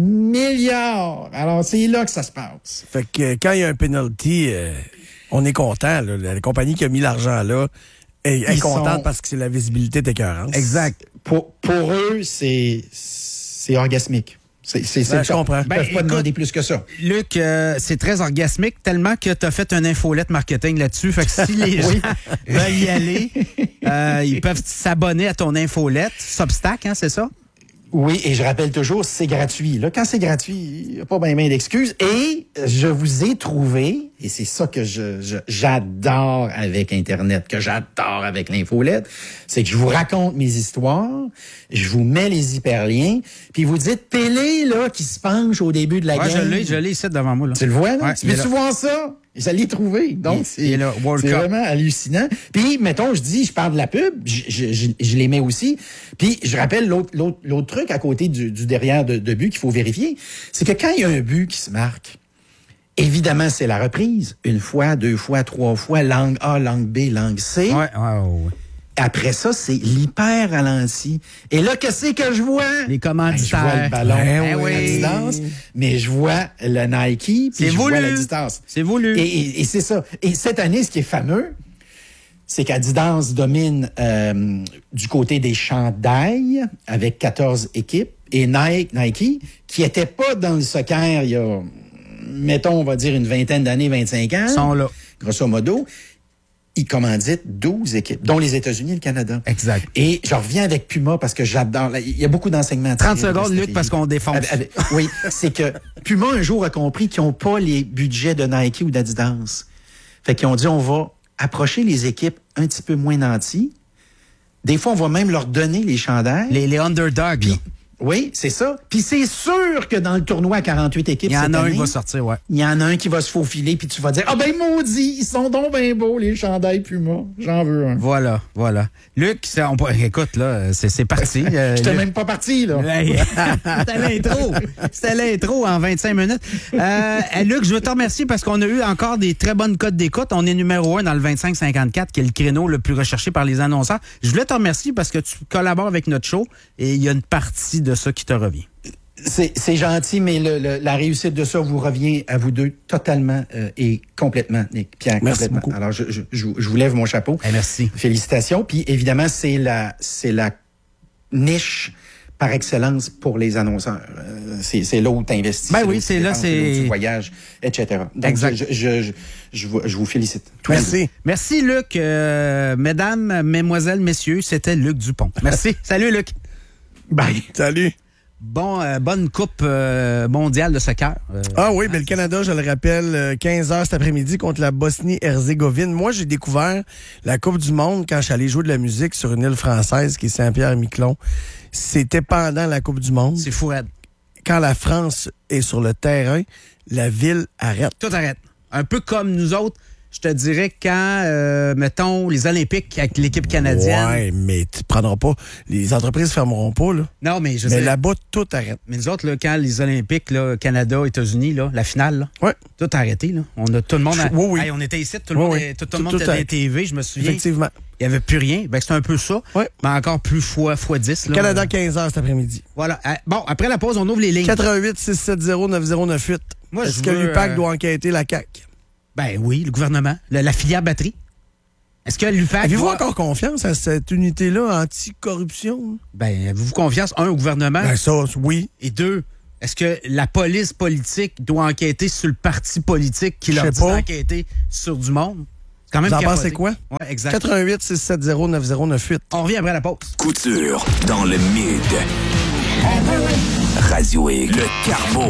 milliards. Alors, c'est là que ça se passe. Fait que euh, quand il y a un penalty, euh, on est content. Là. La compagnie qui a mis l'argent là est, est contente sont... parce que c'est la visibilité d'écœurante. Exact. Pour, pour eux, c'est, c'est orgasmique. C'est, c'est, c'est ben, je comprends. Ils ne peuvent ben, pas écoute, demander plus que ça. Luc, euh, c'est très orgasmique, tellement que tu as fait un infolette marketing là-dessus. Fait que si les gens veulent y aller, euh, ils peuvent s'abonner à ton infolette. Substack, hein, c'est ça? Oui, et je rappelle toujours, c'est gratuit. Là, quand c'est gratuit, il n'y a pas bien bien d'excuses. Et je vous ai trouvé, et c'est ça que je, je j'adore avec Internet, que j'adore avec l'infolette, c'est que je vous raconte mes histoires, je vous mets les hyperliens, puis vous dites Pelé, là, qui se penche au début de la ouais, game. Je l'ai, je l'ai ici devant moi, là. Tu le vois, là? Ouais, tu veux-tu voir ça? Je l'ai trouvé. Donc, il, c'est, il là, c'est vraiment hallucinant. Puis, mettons, je dis, je parle de la pub, je, je, je, je les mets aussi. Puis, je rappelle l'autre, l'autre, l'autre truc à côté du, du derrière de, de but qu'il faut vérifier, c'est que quand il y a un but qui se marque, évidemment, c'est la reprise. Une fois, deux fois, trois fois, langue A, langue B, langue C. Ouais, ouais, ouais. Après ça, c'est l'hyper ralenti. Et là, qu'est-ce que je vois? Les commanditaires. Ben, je vois le ballon ben oui. à distance, mais je vois le Nike, puis c'est je voulu. vois la distance. C'est voulu. Et, et, et c'est ça. Et cette année, ce qui est fameux, c'est qu'Adidas domine euh, du côté des chandails avec quatorze équipes, et Nike, Nike qui était pas dans le soccer il y a, mettons, on va dire une vingtaine d'années, vingt-cinq ans. Sont là. Grosso modo. Ils commanditent douze équipes, dont les États-Unis et le Canada. Exact. Et je reviens avec Puma parce que j'adore. Il y a beaucoup d'enseignements. trente secondes, Luc, parce qu'on défonce. Avec, avec, oui, c'est que Puma, un jour, a compris qu'ils n'ont pas les budgets de Nike ou d'Adidas. Fait qu'ils ont dit, on va approcher les équipes un petit peu moins nantis. Des fois, on va même leur donner les chandails. Les, les underdogs. Puis, oui, c'est ça. Puis c'est sûr que dans le tournoi à quarante-huit équipes, il y en a année, un qui va sortir, ouais. Il y en a un qui va se faufiler, puis tu vas dire, ah ben maudit, ils sont donc bien beaux, les chandails Puma. J'en veux un. Voilà, voilà. Luc, c'est, on, écoute, là, c'est, c'est parti. Euh, J'étais Luc... même pas parti, là. C'était l'intro. C'était l'intro en vingt-cinq minutes. Euh, Luc, je veux te remercier parce qu'on a eu encore des très bonnes cotes d'écoute. On est numéro un dans le vingt-cinq cinquante-quatre, qui est le créneau le plus recherché par les annonceurs. Je voulais te remercier parce que tu collabores avec notre show et il y a une partie de ça qui te revient. C'est, c'est gentil, mais le, le, la réussite de ça vous revient à vous deux totalement euh, et complètement, Nick, Pierre, merci complètement. beaucoup. Alors, je, je, je, je vous lève mon chapeau. Hey, merci. Félicitations. Puis, évidemment, c'est la, c'est la niche par excellence pour les annonceurs. Euh, c'est, c'est là où tu investis. Ben oui, c'est là, c'est... c'est là où tu voyages, et cetera. Donc, exact. Je, je, je, je, vous, je vous félicite. Tout merci. Merci, Luc. Euh, mesdames, mesdemoiselles, messieurs, c'était Luc Dupont. Merci. Salut, Luc. Bye. Salut. Bon, euh, bonne coupe euh, mondiale de soccer. Euh, ah oui, mais le Canada, je le rappelle, quinze heures cet après-midi contre la Bosnie-Herzégovine. Moi, j'ai découvert la Coupe du Monde quand je suis allé jouer de la musique sur une île française qui est Saint-Pierre-et-Miquelon. C'était pendant la Coupe du Monde. C'est fou, Ed. Quand la France est sur le terrain, la ville arrête. Tout arrête. Un peu comme nous autres. Je te dirais quand, euh, mettons, les Olympiques avec l'équipe canadienne. Ouais, mais tu prendras pas. Les entreprises fermeront pas, là. Non, mais je Mais sais. là-bas, tout arrête. Mais nous autres, là, quand les Olympiques, là, Canada, États-Unis, là, la finale, là, ouais. tout a arrêté. Là. On a tout le monde. A... Oui, oui. Hey, on était ici, tout le oui, monde, oui. est... tout, tout, tout le monde tout était dans a... les T V, je me souviens. Effectivement. Il n'y avait plus rien. Ben, c'est un peu ça. Ouais. Mais encore plus fois, fois dix. Là. Canada, quinze heures cet après-midi. Voilà. Bon, après la pause, on ouvre les lignes. quatre un huit, six sept zéro, neuf zéro neuf huit. Moi, Est-ce je que veux, l'U P A C euh... doit enquêter la C A Q? Ben oui, le gouvernement. La, la filière batterie. Est-ce que l'U P A C Avez-vous doit... encore confiance à cette unité-là anti-corruption? Ben, avez-vous confiance, un, au gouvernement? Ben ça, oui. Et deux, est-ce que la police politique doit enquêter sur le parti politique qui Je leur sais dit pas. d'enquêter sur du monde? C'est quand même Vous en capoté. pensez quoi? Ouais, exact. quatre un huit, six sept zéro, neuf zéro neuf huit. On revient après la pause. Couture dans le mid. Radio X. Le Carbo.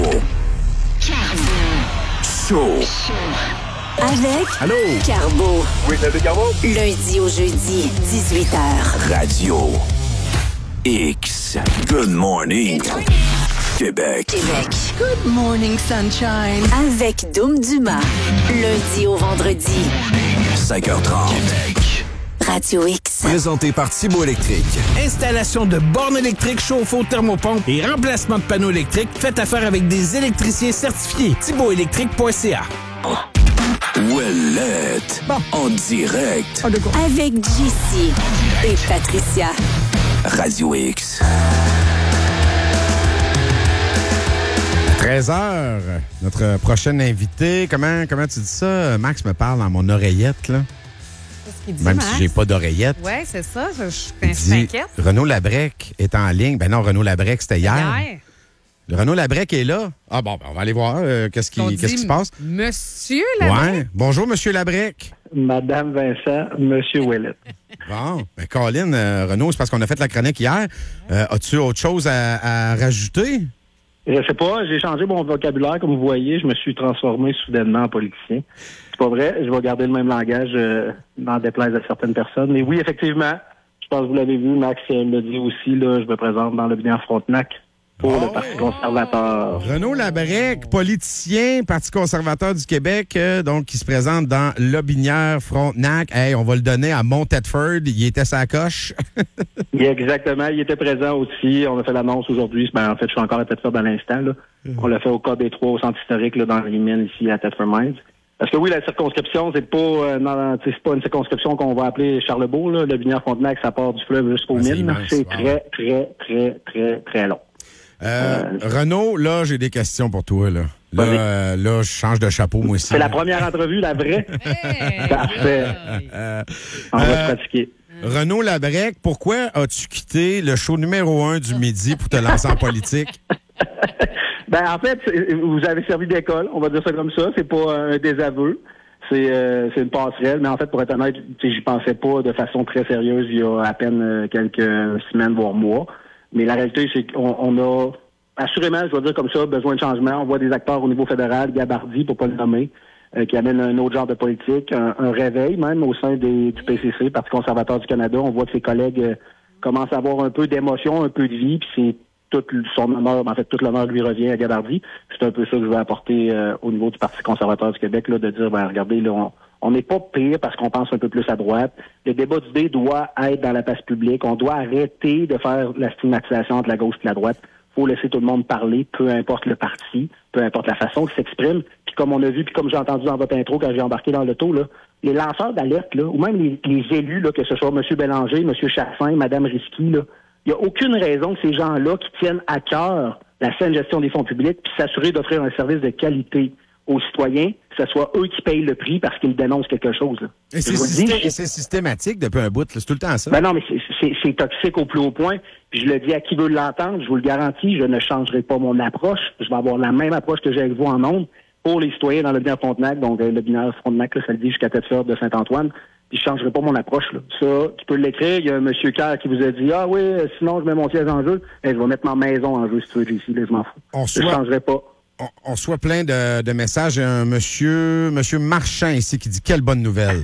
Show. Avec Allô? Carbo. Oui, c'est Carbo. Lundi au jeudi, dix-huit heures. Radio X. Good morning. Québec. Québec. Good morning, sunshine. Avec Doom Dumas. Lundi au vendredi. cinq heures trente. Québec. Radio X. Présenté par Thibaut Électrique. Installation de bornes électriques, chauffe-eau, thermopompe et remplacement de panneaux électriques. Faites affaire avec des électriciens certifiés. thibaut électrique point c a. Ouellette. En direct. Avec J C et Patricia. Radio X. treize heures, notre prochaine invitée. Comment, comment tu dis ça? Max me parle dans mon oreillette, là. Qu'est-ce qu'il dit, Même Max? si j'ai pas d'oreillette. Oui, c'est ça. Je, je, Il je dit, t'inquiète. Renaud Labrec est en ligne. Ben non, Renaud Labrec, c'était hier. Hier. Le Renaud Labrec est là. Ah bon, ben on va aller voir euh, qu'est-ce qui, On qu'est-ce dit qui se passe. Monsieur Labrec. Ouais. Bonjour, Monsieur Labrec. Madame Vincent, Monsieur Ouellet. Bon, ben Colin, euh, Renaud, c'est parce qu'on a fait la chronique hier. Euh, as-tu autre chose à, à rajouter? Je sais pas, j'ai changé mon vocabulaire, comme vous voyez. Je me suis transformé soudainement en politicien. C'est pas vrai, je vais garder le même langage, euh, n'en déplaise à certaines personnes. Mais oui, effectivement, je pense que vous l'avez vu, Max euh, me dit aussi, là, je me présente dans le bien Frontenac pour Oh, le Parti conservateur. Renaud Labrec, politicien, Parti conservateur du Québec, euh, donc qui se présente dans Lobinière, Frontenac. Hey, on va le donner à Mont Tedford. Il était sa coche. Il est exactement, il était présent aussi. On a fait l'annonce aujourd'hui. Ben, en fait, je suis encore à Tedford à l'instant. Là. On l'a fait au cas des trois au centre historique là, dans les mines ici à Tedford Mines. Parce que oui, la circonscription, c'est pas euh, non, c'est pas une circonscription qu'on va appeler Charlebourg. Là. Lobinière, Frontenac, ça part du fleuve jusqu'aux Ah, c'est mines. immense, C'est wow. très, très, très, très, très long. Euh, Renaud, là, j'ai des questions pour toi. Là, là, euh, là je change de chapeau, moi aussi. C'est la première entrevue, la vraie. Parfait. Euh, On va euh, se pratiquer. Renaud Labrec, pourquoi as-tu quitté le show numéro un du midi pour te lancer en politique? Ben, en fait, c'est- vous avez servi d'école, on va dire ça comme ça. C'est pas un désaveu. C'est euh, c'est une passerelle. Mais en fait, pour être honnête, tu sais, j'y pensais pas de façon très sérieuse il y a à peine euh, quelques semaines, voire mois. Mais la réalité, c'est qu'on on a assurément, je vais dire comme ça, besoin de changement. On voit des acteurs au niveau fédéral, Gabardi, pour pas le nommer, euh, qui amènent un autre genre de politique, un, un réveil même au sein des, du P C C, Parti conservateur du Canada. On voit que ses collègues euh, commencent à avoir un peu d'émotion, un peu de vie, puis c'est tout son honneur, en fait, tout l'honneur lui revient à Gabardi. C'est un peu ça que je veux apporter euh, au niveau du Parti conservateur du Québec, là, de dire, ben regardez, là, on on n'est pas pire parce qu'on pense un peu plus à droite. Le débat d'idées doit être dans la place publique. On doit arrêter de faire la stigmatisation entre la gauche et la droite. Il faut laisser tout le monde parler, peu importe le parti, peu importe la façon qu'il s'exprime. Puis comme on a vu, puis comme j'ai entendu dans votre intro quand j'ai embarqué dans l'auto, là, les lanceurs d'alerte, là, ou même les, les élus, là, que ce soit M. Bélanger, M. Chassin, Mme Risky, là, il n'y a aucune raison que ces gens-là qui tiennent à cœur la saine gestion des fonds publics puis s'assurer d'offrir un service de qualité aux citoyens, que ce soit eux qui payent le prix parce qu'ils dénoncent quelque chose. Là. Et c'est, Je vous le dis, systé- je- et c'est systématique depuis un bout, là, c'est tout le temps ça. Ben non, mais c'est, c'est, c'est toxique au plus haut point. Puis je le dis à qui veut l'entendre, je vous le garantis, je ne changerai pas mon approche. Je vais avoir la même approche que j'ai avec vous en ondes pour les citoyens dans le binaire Frontenac, donc euh, le binaire Frontenac, là, ça le dit jusqu'à Tedford de Saint-Antoine. puis je changerai pas mon approche. Là. Ça, tu peux l'écrire. Il y a un monsieur Kerr qui vous a dit, ah oui, sinon je mets mon siège en jeu. Eh, je vais mettre ma maison en jeu si tu veux, J C, là, je m'en fous. On je soit... changerai pas. On, on reçoit plein de, de messages. Il y a un monsieur, monsieur Marchand ici qui dit quelle bonne nouvelle.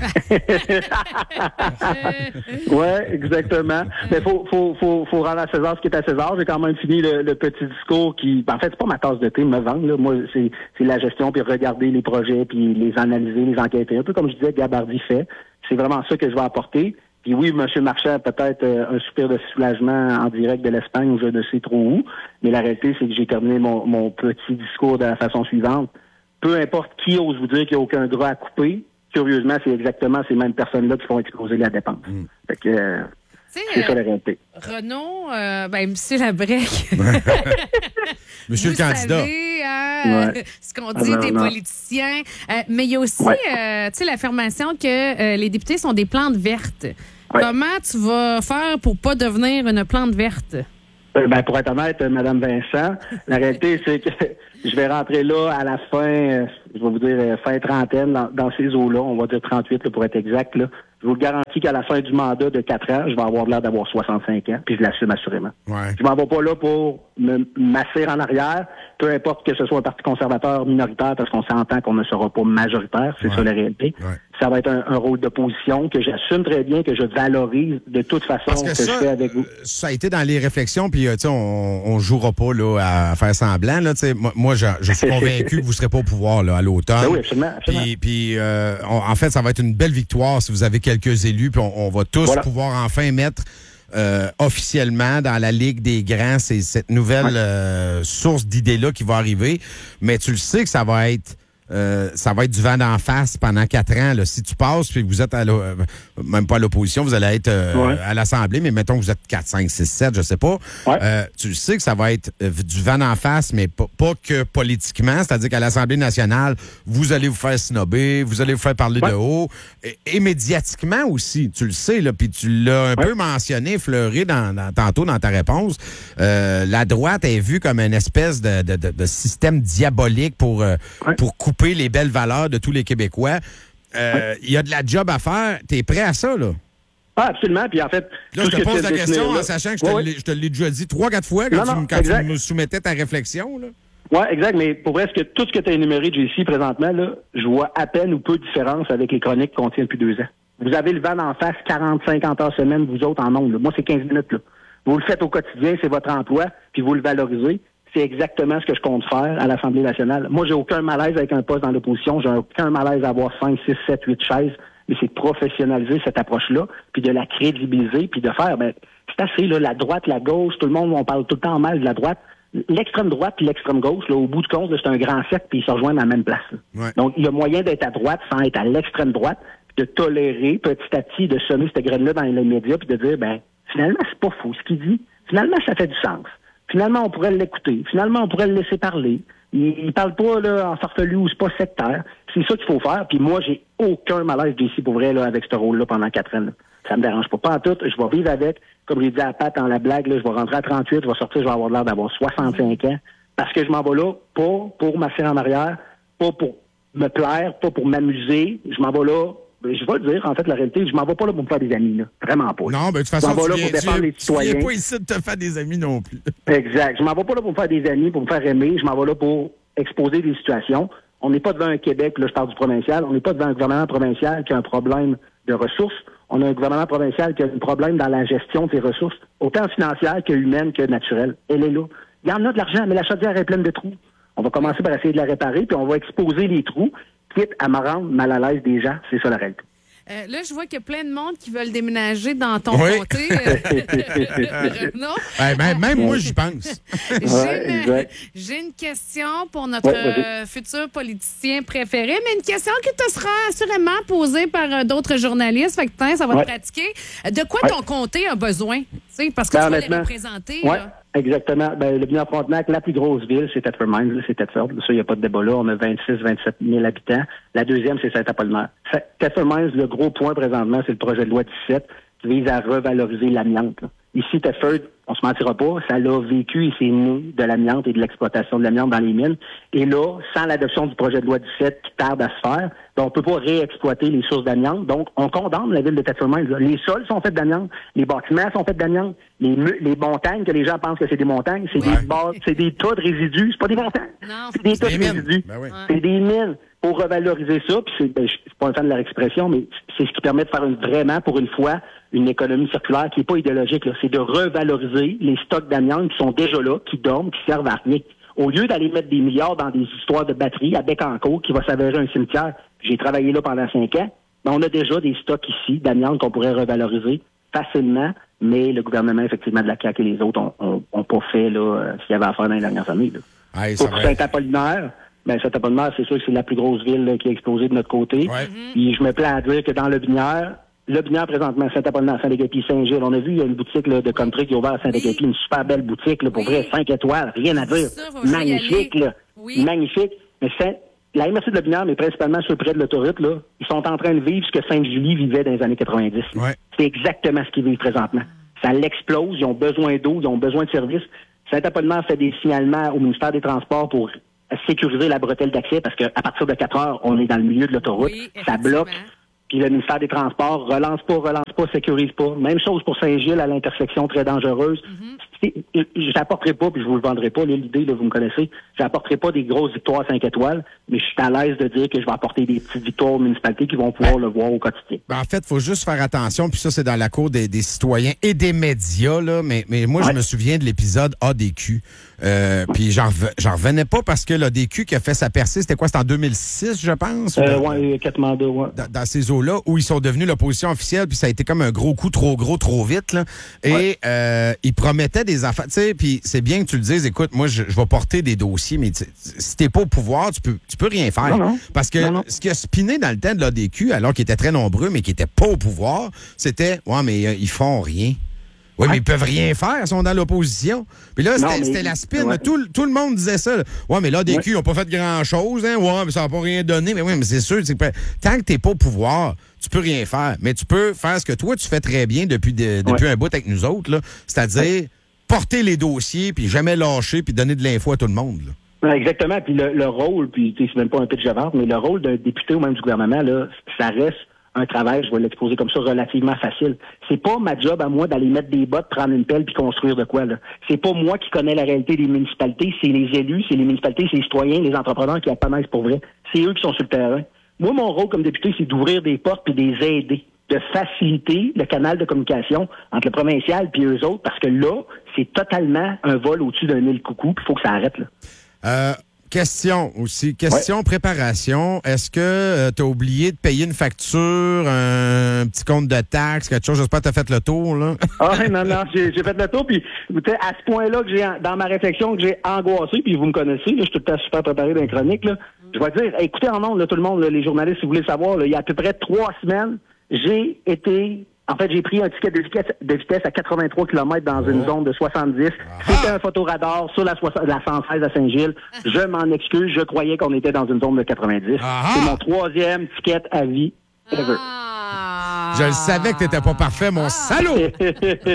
Oui, exactement. Mais faut, faut, faut, faut rendre à César ce qui est à César. J'ai quand même fini le, le petit discours qui, en fait, c'est pas ma tasse de thé, me vendre. Là. Moi, c'est, c'est la gestion, puis regarder les projets, puis les analyser, les enquêter. Un peu comme je disais, Gabardi fait. C'est vraiment ça que je vais apporter. Puis oui, M. Marchand a peut-être euh, un soupir de soulagement en direct de l'Espagne ou je ne sais trop où, mais la réalité, c'est que j'ai terminé mon, mon petit discours de la façon suivante. Peu importe qui ose vous dire qu'il n'y a aucun droit à couper, curieusement, c'est exactement ces mêmes personnes-là qui font exploser la dépense. Mm. Fait que euh, c'est euh, ça la réalité. Renaud, euh, ben, M. Labrec. Monsieur vous le candidat. Savez, hein, ouais. ce qu'on dit ah, des non. politiciens. Euh, mais il y a aussi ouais. euh, l'affirmation que euh, les députés sont des plantes vertes. Ouais. Comment tu vas faire pour pas devenir une plante verte? Euh, ben, pour être honnête, euh, Mme Vincent, la réalité, c'est que je vais rentrer là à la fin, euh, je vais vous dire, euh, fin trentaine, dans, dans ces eaux-là, on va dire trente-huit là, pour être exact. Là. Je vous le garantis qu'à la fin du mandat de quatre ans, je vais avoir l'air d'avoir soixante-cinq ans, puis je l'assume assurément. Ouais. Je m'en vais pas là pour me masser en arrière, peu importe que ce soit un parti conservateur minoritaire, parce qu'on s'entend qu'on ne sera pas majoritaire, c'est ouais. ça la réalité. Ouais. Ça va être un, un rôle d'opposition que j'assume très bien, que je valorise de toute façon parce que, que ça, je fais avec vous. Ça a été dans les réflexions, puis on, on jouera pas là, à faire semblant. Là, moi, moi, je, je suis convaincu que vous ne serez pas au pouvoir là, à l'automne. Ben oui, absolument. absolument. Puis, puis euh, on, en fait, ça va être une belle victoire si vous avez quelques élus, puis on, on va tous voilà. pouvoir enfin mettre euh, officiellement dans la Ligue des grands c'est cette nouvelle ouais. euh, source d'idées-là qui va arriver. Mais tu le sais que ça va être Euh, ça va être du vent d'en face pendant quatre ans. Là. Si tu passes puis que vous êtes à euh, même pas à l'opposition, vous allez être euh, ouais. à l'Assemblée, mais mettons que vous êtes quatre, cinq, six, sept, je sais pas. Ouais. Euh, tu le sais que ça va être euh, du vent d'en face, mais pas, pas que politiquement. C'est-à-dire qu'à l'Assemblée nationale, vous allez vous faire snobber, vous allez vous faire parler ouais. de haut. Et, et médiatiquement aussi, tu le sais, là, puis tu l'as un ouais. peu mentionné, fleuré dans, dans, tantôt dans ta réponse. Euh, la droite est vue comme une espèce de, de, de, de système diabolique pour, euh, ouais. pour couper les belles valeurs de tous les Québécois. Il euh, ouais. y a de la job à faire. T'es prêt à ça, là? Ah, absolument. Puis en fait... Là, je te pose la question en sachant que je te, ouais. l'ai, je te l'ai déjà dit trois, quatre fois quand, non, non, tu, quand tu me soumettais ta réflexion, là. Oui, exact. Mais pour vrai, tout ce que tu as énuméré, J C, présentement, là, je vois à peine ou peu de différence avec les chroniques qu'on tient depuis deux ans. Vous avez le vent d'en face quarante, cinquante heures semaine, vous autres, en ondes. Moi, c'est quinze minutes, là. Vous le faites au quotidien, c'est votre emploi, puis vous le valorisez. C'est exactement ce que je compte faire à l'Assemblée nationale. Moi, j'ai aucun malaise avec un poste dans l'opposition. J'ai aucun malaise à avoir cinq, six, sept, huit chaises. Mais c'est de professionnaliser cette approche-là, puis de la crédibiliser, puis de faire, ben, c'est assez, là, la droite, la gauche, tout le monde, on parle tout le temps mal de la droite. L'extrême droite puis l'extrême gauche, là, au bout du compte, là, c'est un grand cercle, puis ils se rejoignent à la même place. Ouais. Donc, il y a moyen d'être à droite sans être à l'extrême droite, puis de tolérer petit à petit, de semer cette graine-là dans les médias, puis de dire, ben, finalement, c'est pas faux ce qu'il dit. Finalement, ça fait du sens. Finalement, on pourrait l'écouter. Finalement, on pourrait le laisser parler. Il, il parle pas là, en farfelu ou c'est pas sectaire. C'est ça qu'il faut faire. Puis moi, j'ai aucun malaise d'ici pour vrai là, avec ce rôle-là pendant quatre ans. Là. Ça me dérange pas. Pas en tout. Je vais vivre avec. Comme j'ai dit à Pat dans la blague, là, je vais rentrer à trente-huit, je vais sortir, je vais avoir l'air d'avoir soixante-cinq ans. Parce que je m'en vais là, pas pour m'asseoir en arrière, pas pour me plaire, pas pour m'amuser. Je m'en vais là. Je vais le dire, en fait, la réalité, je m'en vais pas là pour me faire des amis, là. Vraiment pas. Non, mais de toute façon, je m'en vais tu là viens, pour défendre tu, les citoyens. Tu viens pas ici de te faire des amis non plus. Exact. Je m'en vais pas là pour me faire des amis, pour me faire aimer. Je m'en vais là pour exposer des situations. On n'est pas devant un Québec, là, je parle du provincial, on n'est pas devant un gouvernement provincial qui a un problème de ressources. On a un gouvernement provincial qui a un problème dans la gestion de ses ressources, autant financières que humaines que naturelles. Elle est là. Il y en a de l'argent, mais la chaudière est pleine de trous. On va commencer par essayer de la réparer, puis on va exposer les trous, quitte à me rendre mal à l'aise des gens. C'est ça la réalité. Euh, là, je vois qu'il y a plein de monde qui veulent déménager dans ton oui. comté. non? Ouais, ben, même moi, j'y pense. J'ai, ouais, une, j'ai une question pour notre ouais, euh, futur politicien préféré, mais une question qui te sera assurément posée par euh, d'autres journalistes. Fait que tain, ça va ouais. te pratiquer. De quoi ouais. ton comté a besoin? T'sais, parce que ben, tu vas les représenter. Ouais. Là. Exactement. Ben, le bilan Frontenac, la plus grosse ville, c'est Thetford Mines, c'est Thetford. Ça, il n'y a pas de débat là. On a vingt-six, vingt-sept mille habitants. La deuxième, c'est Saint-Apollinaire. Thetford Mines, le gros point présentement, c'est le projet de loi dix-sept qui vise à revaloriser l'amiante. Là. Ici, Thetford, on se mentira pas, ça l'a vécu et c'est né de l'amiante et de l'exploitation de l'amiante dans les mines. Et là, sans l'adoption du projet de loi dix-sept qui tarde à se faire, ben, on peut pas réexploiter les sources d'amiante. Donc, on condamne la ville de Thetford Mines. Là. Les sols sont faits d'amiante, les bâtiments sont faits d'amiante, les, les montagnes que les gens pensent que c'est des montagnes, c'est ouais. des bases, c'est des tas de résidus, c'est pas des montagnes. Non, c'est des tas de résidus. Ben oui. C'est des mines. Pour revaloriser ça, puis c'est, ben, je suis pas un fan de leur expression, mais c'est ce qui permet de faire une, vraiment, pour une fois, une économie circulaire qui est pas idéologique, là. C'est de revaloriser les stocks d'amiante qui sont déjà là, qui dorment, qui servent à rien. Au lieu d'aller mettre des milliards dans des histoires de batteries à Bécancour, qui va s'avérer un cimetière, j'ai travaillé là pendant cinq ans, ben, on a déjà des stocks ici d'amiante qu'on pourrait revaloriser facilement, mais le gouvernement, effectivement, de la C A Q et les autres ont, ont, ont pas fait, là, euh, ce qu'il y avait à faire dans les dernières années, là. Aïe, pour Saint-Apollinaire, ben, Saint-Apollinaire, c'est sûr que c'est la plus grosse ville là, qui a explosé de notre côté. Ouais. Puis je me plains à dire que dans le Binière, le Binière présentement, Saint-Apollinaire, Saint-Agapi, Saint-Gilles, on a vu, il y a une boutique là, de country qui est ouverte à Saint-Agapi, oui. Une super belle boutique, là, pour oui. vrai, cinq étoiles, rien à dire. Ça, magnifique, là. Oui. Magnifique. Mais c'est, la M R C de Le Binière, mais principalement ceux près de l'autoroute, là, ils sont en train de vivre ce que Sainte-Julie vivait dans les années quatre-vingt-dix. Ouais. C'est exactement ce qu'ils vivent présentement. Ça l'explose, ils ont besoin d'eau, ils ont besoin de services. Saint-Apollinaire fait des signalements au ministère des Transports pour sécuriser la bretelle d'accès parce qu'à partir de quatre heures, on est dans le milieu de l'autoroute. Oui, ça bloque. Puis le ministère des Transports relance pas, relance pas, sécurise pas. Même chose pour Saint-Gilles à l'intersection très dangereuse. Mm-hmm. Je n'apporterai pas, puis je vous le vendrai pas, là, l'idée, là, vous me connaissez, je n'apporterai pas des grosses victoires cinq étoiles, mais je suis à l'aise de dire que je vais apporter des petites victoires aux municipalités qui vont pouvoir le voir au quotidien. Ben, en fait, il faut juste faire attention, puis ça, c'est dans la cour des, des citoyens et des médias, là, mais, mais moi, ouais. je me souviens de l'épisode A D Q. Euh, puis j'en, j'en revenais pas parce que l'A D Q qui a fait sa percée, c'était quoi? C'était en deux mille six, je pense? Euh, oui, quatre mandats, ouais. Dans, dans ces eaux-là, où ils sont devenus l'opposition officielle, puis ça a été comme un gros coup trop gros, trop vite, là. Et ouais. euh, ils promettaient des affaires, tu sais, puis c'est bien que tu le dises, écoute, moi, je, je vais porter des dossiers, mais si t'es pas au pouvoir, tu peux, tu peux rien faire. Non, non. Parce que non, non. ce qui a spiné dans le temps de l'A D Q, alors qu'ils étaient très nombreux, mais qui étaient pas au pouvoir, c'était, ouais, mais euh, ils font rien. Oui, mais ils peuvent rien faire, ils sont dans l'opposition. Puis là, c'était, non, mais, c'était la spin. Ouais. Tout, tout le monde disait ça. Là. Ouais, mais l'A D Q, ils n'ont pas fait grand-chose. Hein? Ouais, mais ça n'a pas rien donné. Mais oui, mais c'est sûr, c'est que tant que tu n'es pas au pouvoir, tu peux rien faire. Mais tu peux faire ce que toi, tu fais très bien depuis, de, depuis ouais. un bout avec nous autres. Là. C'est-à-dire ouais. porter les dossiers, puis jamais lâcher, puis donner de l'info à tout le monde. Là. Exactement. Puis le, le rôle, puis c'est même pas un pitch de vente, mais le rôle d'un député ou même du gouvernement, là, ça reste un travail, je vais l'exposer comme ça, relativement facile. C'est pas ma job à moi d'aller mettre des bottes, prendre une pelle puis construire de quoi, là. C'est pas moi qui connais la réalité des municipalités, c'est les élus, c'est les municipalités, c'est les citoyens, les entrepreneurs qui apparaissent pour vrai. C'est eux qui sont sur le terrain. Moi, mon rôle comme député, c'est d'ouvrir des portes puis de les aider, de faciliter le canal de communication entre le provincial puis eux autres, parce que là, c'est totalement un vol au-dessus d'un île coucou, puis il faut que ça arrête, là. Euh... Question aussi. Question ouais. préparation. Est-ce que euh, tu as oublié de payer une facture, un petit compte de taxes, quelque chose? J'espère que tu as fait le tour, là. Ah non, non, j'ai, j'ai fait le tour. Puis à ce point-là que j'ai, dans ma réflexion, que j'ai angoissé, puis vous me connaissez, là, je suis tout le temps super préparé dans les chroniques, là. Je vais dire, écoutez en nombre, là, tout le monde, là, les journalistes, si vous voulez savoir, là, il y a à peu près trois semaines, j'ai été... En fait, j'ai pris un ticket de vitesse, de vitesse à quatre-vingt-trois kilomètres dans oh. une zone de soixante-dix. Ah. C'était un photoradar sur la, la cent seize à Saint-Gilles. Je m'en excuse, je croyais qu'on était dans une zone de quatre-vingt-dix. Ah. C'est mon troisième ticket à vie ever. Ah. Je le savais que t'étais pas parfait, mon ah. salaud! On va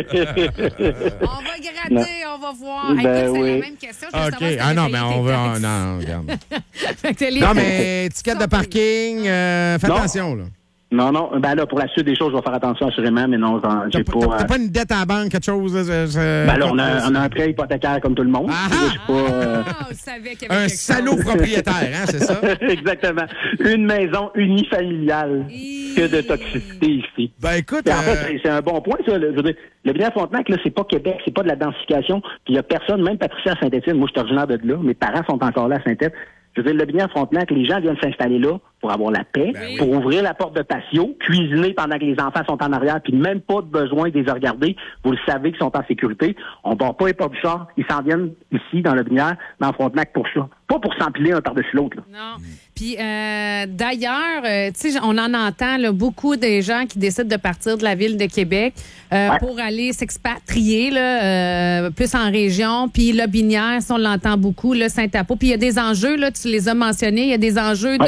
gratter, non. on va voir. Ben hey, oui. C'est la même question. Je OK. Ah non, mais on va... Oh, non, regarde. Non, mais ticket de parking, euh, fais non. attention, là. Non, non. Ben là, pour la suite des choses, je vais faire attention assurément, mais non, j'ai t'as, pas... T'as, t'as pas une dette à la banque, quelque chose? Euh, euh, ben là, on a, on a un prêt hypothécaire comme tout le monde. Ah, je suis pas... Euh... Ah, vous savez qu'il y avait un salaud chose. Propriétaire, hein, c'est ça? Exactement. Une maison unifamiliale. Et... Que de toxicité ici. Ben écoute... En fait, c'est, c'est un bon point, ça. Le, je veux dire, le Binière-Frontenac, là, c'est pas Québec, c'est pas de la densification. Puis il y a personne, même Patricia à Saint-Étienne, moi, je suis originaire de là, mes parents sont encore là à Saint-Étienne. Je veux dire, le Binière-Frontenac, les gens viennent s'installer là pour avoir la paix, ben oui. pour ouvrir la porte de patio, cuisiner pendant que les enfants sont en arrière, puis même pas de besoin de les regarder. Vous le savez qu'ils sont en sécurité. On ne bat pas les portes du char. Ils s'en viennent ici, dans le Binière, dans Frontenac pour ça. Pas pour s'empiler un par-dessus l'autre. Là. Non. Puis euh, d'ailleurs, euh, tu sais, on en entend là, beaucoup des gens qui décident de partir de la ville de Québec euh, ouais. pour aller s'expatrier là, euh, plus en région. Puis le Binière, on l'entend beaucoup, là, Saint-Apo. Puis il y a des enjeux, là, tu les as mentionnés, il y a des enjeux ouais. de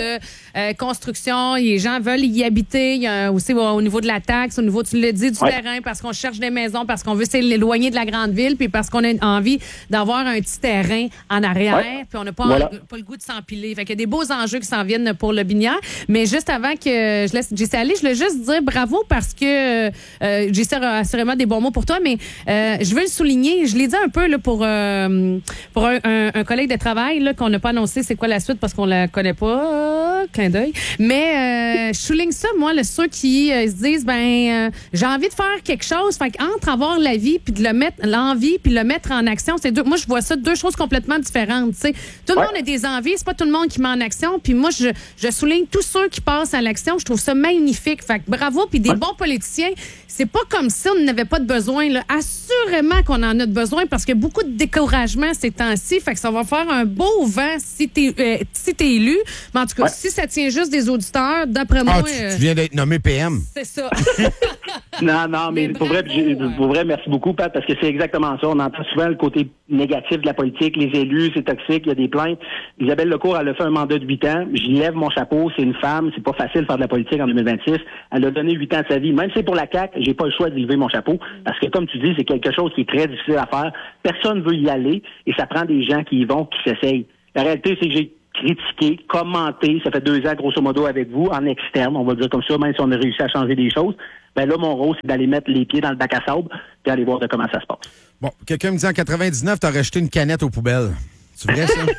euh, construction, les gens veulent y habiter. Il y a aussi au, au niveau de la taxe, au niveau, tu l'as dit, du Ouais. terrain, parce qu'on cherche des maisons, parce qu'on veut s'éloigner de la grande ville, puis parce qu'on a envie d'avoir un petit terrain en arrière, Ouais. puis on n'a pas, Voilà. en- pas le goût de s'empiler. Fait qu'il y a des beaux enjeux qui s'en viennent pour le Binière. Mais juste avant que je laisse J C aller, je voulais juste dire bravo parce que euh, J C a assurément des bons mots pour toi, mais euh, je veux le souligner. Je l'ai dit un peu là, pour, euh, pour un, un- un collègue de travail là, qu'on n'a pas annoncé c'est quoi la suite parce qu'on la connaît pas. Clin d'œil. Mais euh, je souligne ça, moi, là, ceux qui euh, se disent ben euh, j'ai envie de faire quelque chose. Fait qu'entre avoir la vie puis de le mettre, l'envie puis le mettre en action, c'est deux. Moi, je vois ça deux choses complètement différentes. T'sais. Tout le Ouais. monde a des envies, c'est pas tout le monde qui met en action. Puis moi, je, je souligne tous ceux qui passent à l'action. Je trouve ça magnifique. Fait que bravo. Puis des bons politiciens, c'est pas comme si on n'avait pas de besoin. Là. Assurément qu'on en a de besoin parce qu'il y a beaucoup de découragement ces temps-ci. Fait que ça va faire un beau vent si t'es euh, si t'es élu. Mais en tout cas, Ouais. si ça tient juste des auditeurs, d'après moi, Ah, tu, euh, tu viens d'être nommé P M. c'est ça. Non, non, mais, Mais pour, vrai, bravo, j'ai- ouais. pour vrai, merci beaucoup, Pat, parce que c'est exactement ça. On entend souvent le côté négatif de la politique, les élus, c'est toxique, il y a des plaintes. Isabelle Lecourt, elle a fait un mandat de huit ans. J'y lève mon chapeau, c'est une femme, c'est pas facile de faire de la politique en deux mille vingt-six. Elle a donné huit ans de sa vie. Même si c'est pour la C A Q, j'ai pas le choix d'y lever mon chapeau, parce que comme tu dis, c'est quelque chose qui est très difficile à faire. Personne veut y aller, et ça prend des gens qui y vont, qui s'essayent. La réalité, c'est que j'ai critiqué, commenté, ça fait deux ans, grosso modo, avec vous, en externe, on va le dire comme ça, même si on a réussi à changer des choses. Ben là, mon rôle, c'est d'aller mettre les pieds dans le bac à sable puis aller voir de comment ça se passe. Bon, quelqu'un me dit en quatre-vingt-dix-neuf, t'as rejeté une canette aux poubelles. C'est vrai, ça?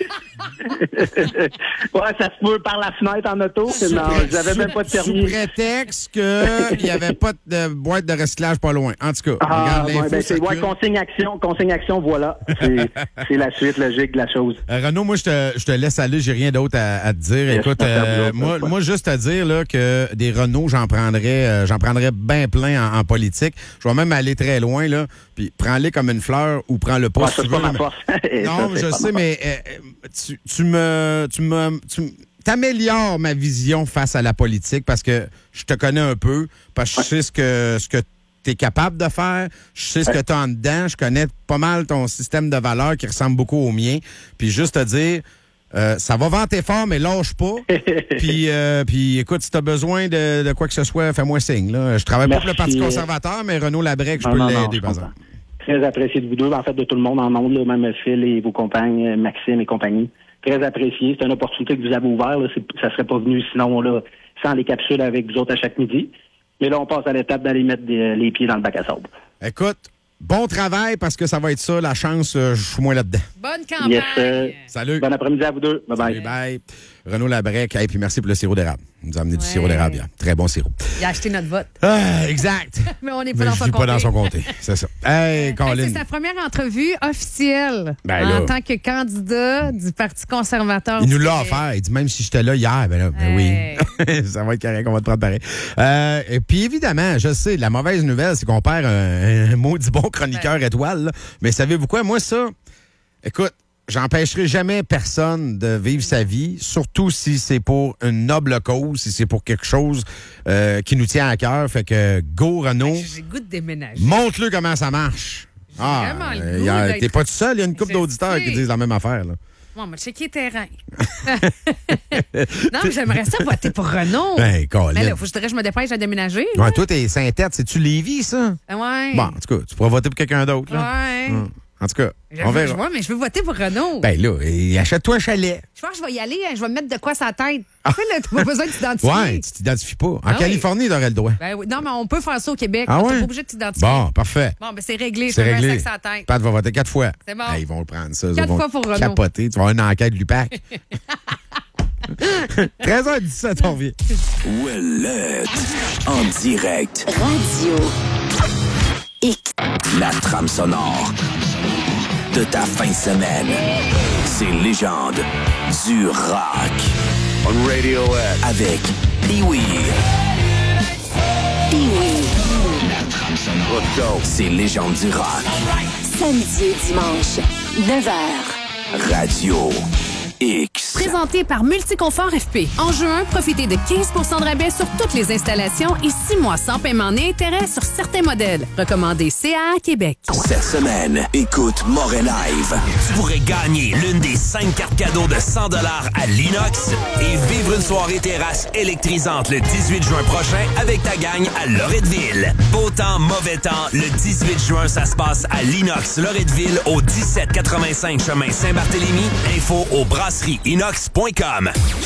Ouais, ça se peut par la fenêtre en auto. Sous Non, pré- j'avais même pas de sous- permis. Sous prétexte qu'il n'y avait pas de boîte de recyclage pas loin. En tout cas, Ah, regarde ouais, l'info ben, c'est ouais, circule. consigne action, consigne action, voilà. C'est c'est la suite logique de la chose. Euh, Renaud, moi, je te, je te laisse aller. J'ai rien d'autre à, à te dire. Yes, Écoute, pas de euh, tableau, moi, pas de moi, juste à dire là, que des Renault, j'en prendrais, euh, j'en prendrais bien plein en, en politique. Je vais même aller très loin, là. Puis prends-les comme une fleur ou prends-le pas Ouais, si ça, tu c'est veux. pas ma mais- force. Non, Ça, c'est je pas sais, ma mais euh, tu, tu me, tu me, tu m- t'améliores ma vision face à la politique parce que je te connais un peu, parce que je sais ce que, ce que tu es capable de faire, je sais ce que tu as en dedans, je connais pas mal ton système de valeurs qui ressemble beaucoup au mien. Puis juste te dire, euh, ça va vanter fort, mais lâche pas. puis, euh, puis écoute, si tu as besoin de, de quoi que ce soit, fais-moi signe. Là. Je travaille pas pour le Merci. Parti conservateur, mais Renaud Labrec, je Non, peux non, non, l'aider, je par comprends. exemple. Très apprécié de vous deux, en fait, de tout le monde en monde, là, même Phil et vos compagnes, Maxime et compagnie. Très apprécié. C'est une opportunité que vous avez ouverte. Là. C'est- Ça serait pas venu sinon là, sans les capsules avec vous autres à chaque midi. Mais là, on passe à l'étape d'aller mettre des- les pieds dans le bac à sable. Écoute, bon travail parce que ça va être ça, la chance, euh, je suis moins là-dedans. Bonne campagne. Yes, sir. Salut. Bon après-midi à vous deux. Bye bye. Salut, bye. Renaud Labrec, et puis merci pour le sirop d'érable. Il nous a amené du Ouais. sirop d'érable hier. Très bon sirop. Il a acheté notre vote. Ah, exact. Mais on n'est pas Mais dans je son suis pas comté. dans son comté. C'est ça. Hey, Hey, Colin. c'est sa première entrevue officielle Ben en là. tant que candidat du Parti conservateur. Il nous du l'a Québec. offert. Il dit même si j'étais là hier, ben là, ben Hey. oui. Ça va être correct, on va te prendre pareil. Euh, et puis évidemment, je sais, la mauvaise nouvelle, c'est qu'on perd un, un maudit bon chroniqueur étoile. là. Mais savez-vous quoi? Moi, ça, écoute, j'empêcherai jamais personne de vivre sa vie, surtout si c'est pour une noble cause, si c'est pour quelque chose euh, qui nous tient à cœur. Fait que go, Renaud, J'ai le goût de déménager. montre-le comment ça marche. Ah, vraiment le euh, goût y a- d'être- t'es pas tout seul, il y a une couple Je d'auditeurs sais. qui disent la même affaire. Là. Bon, on va checker le terrain. non, mais j'aimerais ça voter pour Renaud. Ben, Colin. Mais là, faut que je dirais que je me dépêche à déménager. là. Ouais, toi, t'es Saint-Tête, c'est-tu Lévis, ça? Ouais. Bon, en tout cas, tu pourras voter pour quelqu'un d'autre. Là. Ouais. Hum. En tout cas, Je on veux- je verra. vois, mais je veux voter pour Renaud. Ben là, et achète-toi un chalet. Je pense que je vais y aller. hein, Je vais me mettre de quoi sa tête. Tu sais, là, t'as pas besoin de t'identifier. Ouais, tu t'identifies pas. En Ah oui. Californie, t'aurais le droit. Ben oui. Non, mais on peut faire ça au Québec. Ah T'es ouais? pas obligé de t'identifier. Bon, parfait. Bon, ben c'est réglé. Je C'est me mets un réglé. sac sur la tête. Pat va voter quatre fois. C'est bon. Ben, ils vont le prendre, ça. Ils Quatre vont fois pour Renaud. capoter. Tu vas avoir une enquête de l'U P A C. treize heures dix-sept, on revient. Ouellette. En direct. Radio X. La trame sonore de ta fin de semaine. C'est légende du rock. On Radiohead. Avec Pee-Wee. Pee-Wee. Let's go. C'est légende du rock. Samedi et dimanche, neuf heures. Radio X. Présenté par Multiconfort F P. En juin, profitez de quinze pour cent de rabais sur toutes les installations et six mois sans paiement ni intérêt sur certains modèles. Recommandé C A A Québec. Cette semaine, écoute Moret Live. Tu pourrais gagner l'une des cinq cartes cadeaux de cent dollars à l'Inox et vivre une soirée terrasse électrisante le dix-huit juin prochain avec ta gang à Loretteville. Beau temps, mauvais temps, le dix-huit juin, ça se passe à l'Inox Loretteville au dix-sept quatre-vingt-cinq chemin Saint-Barthélemy. Info au brasserie inox point com.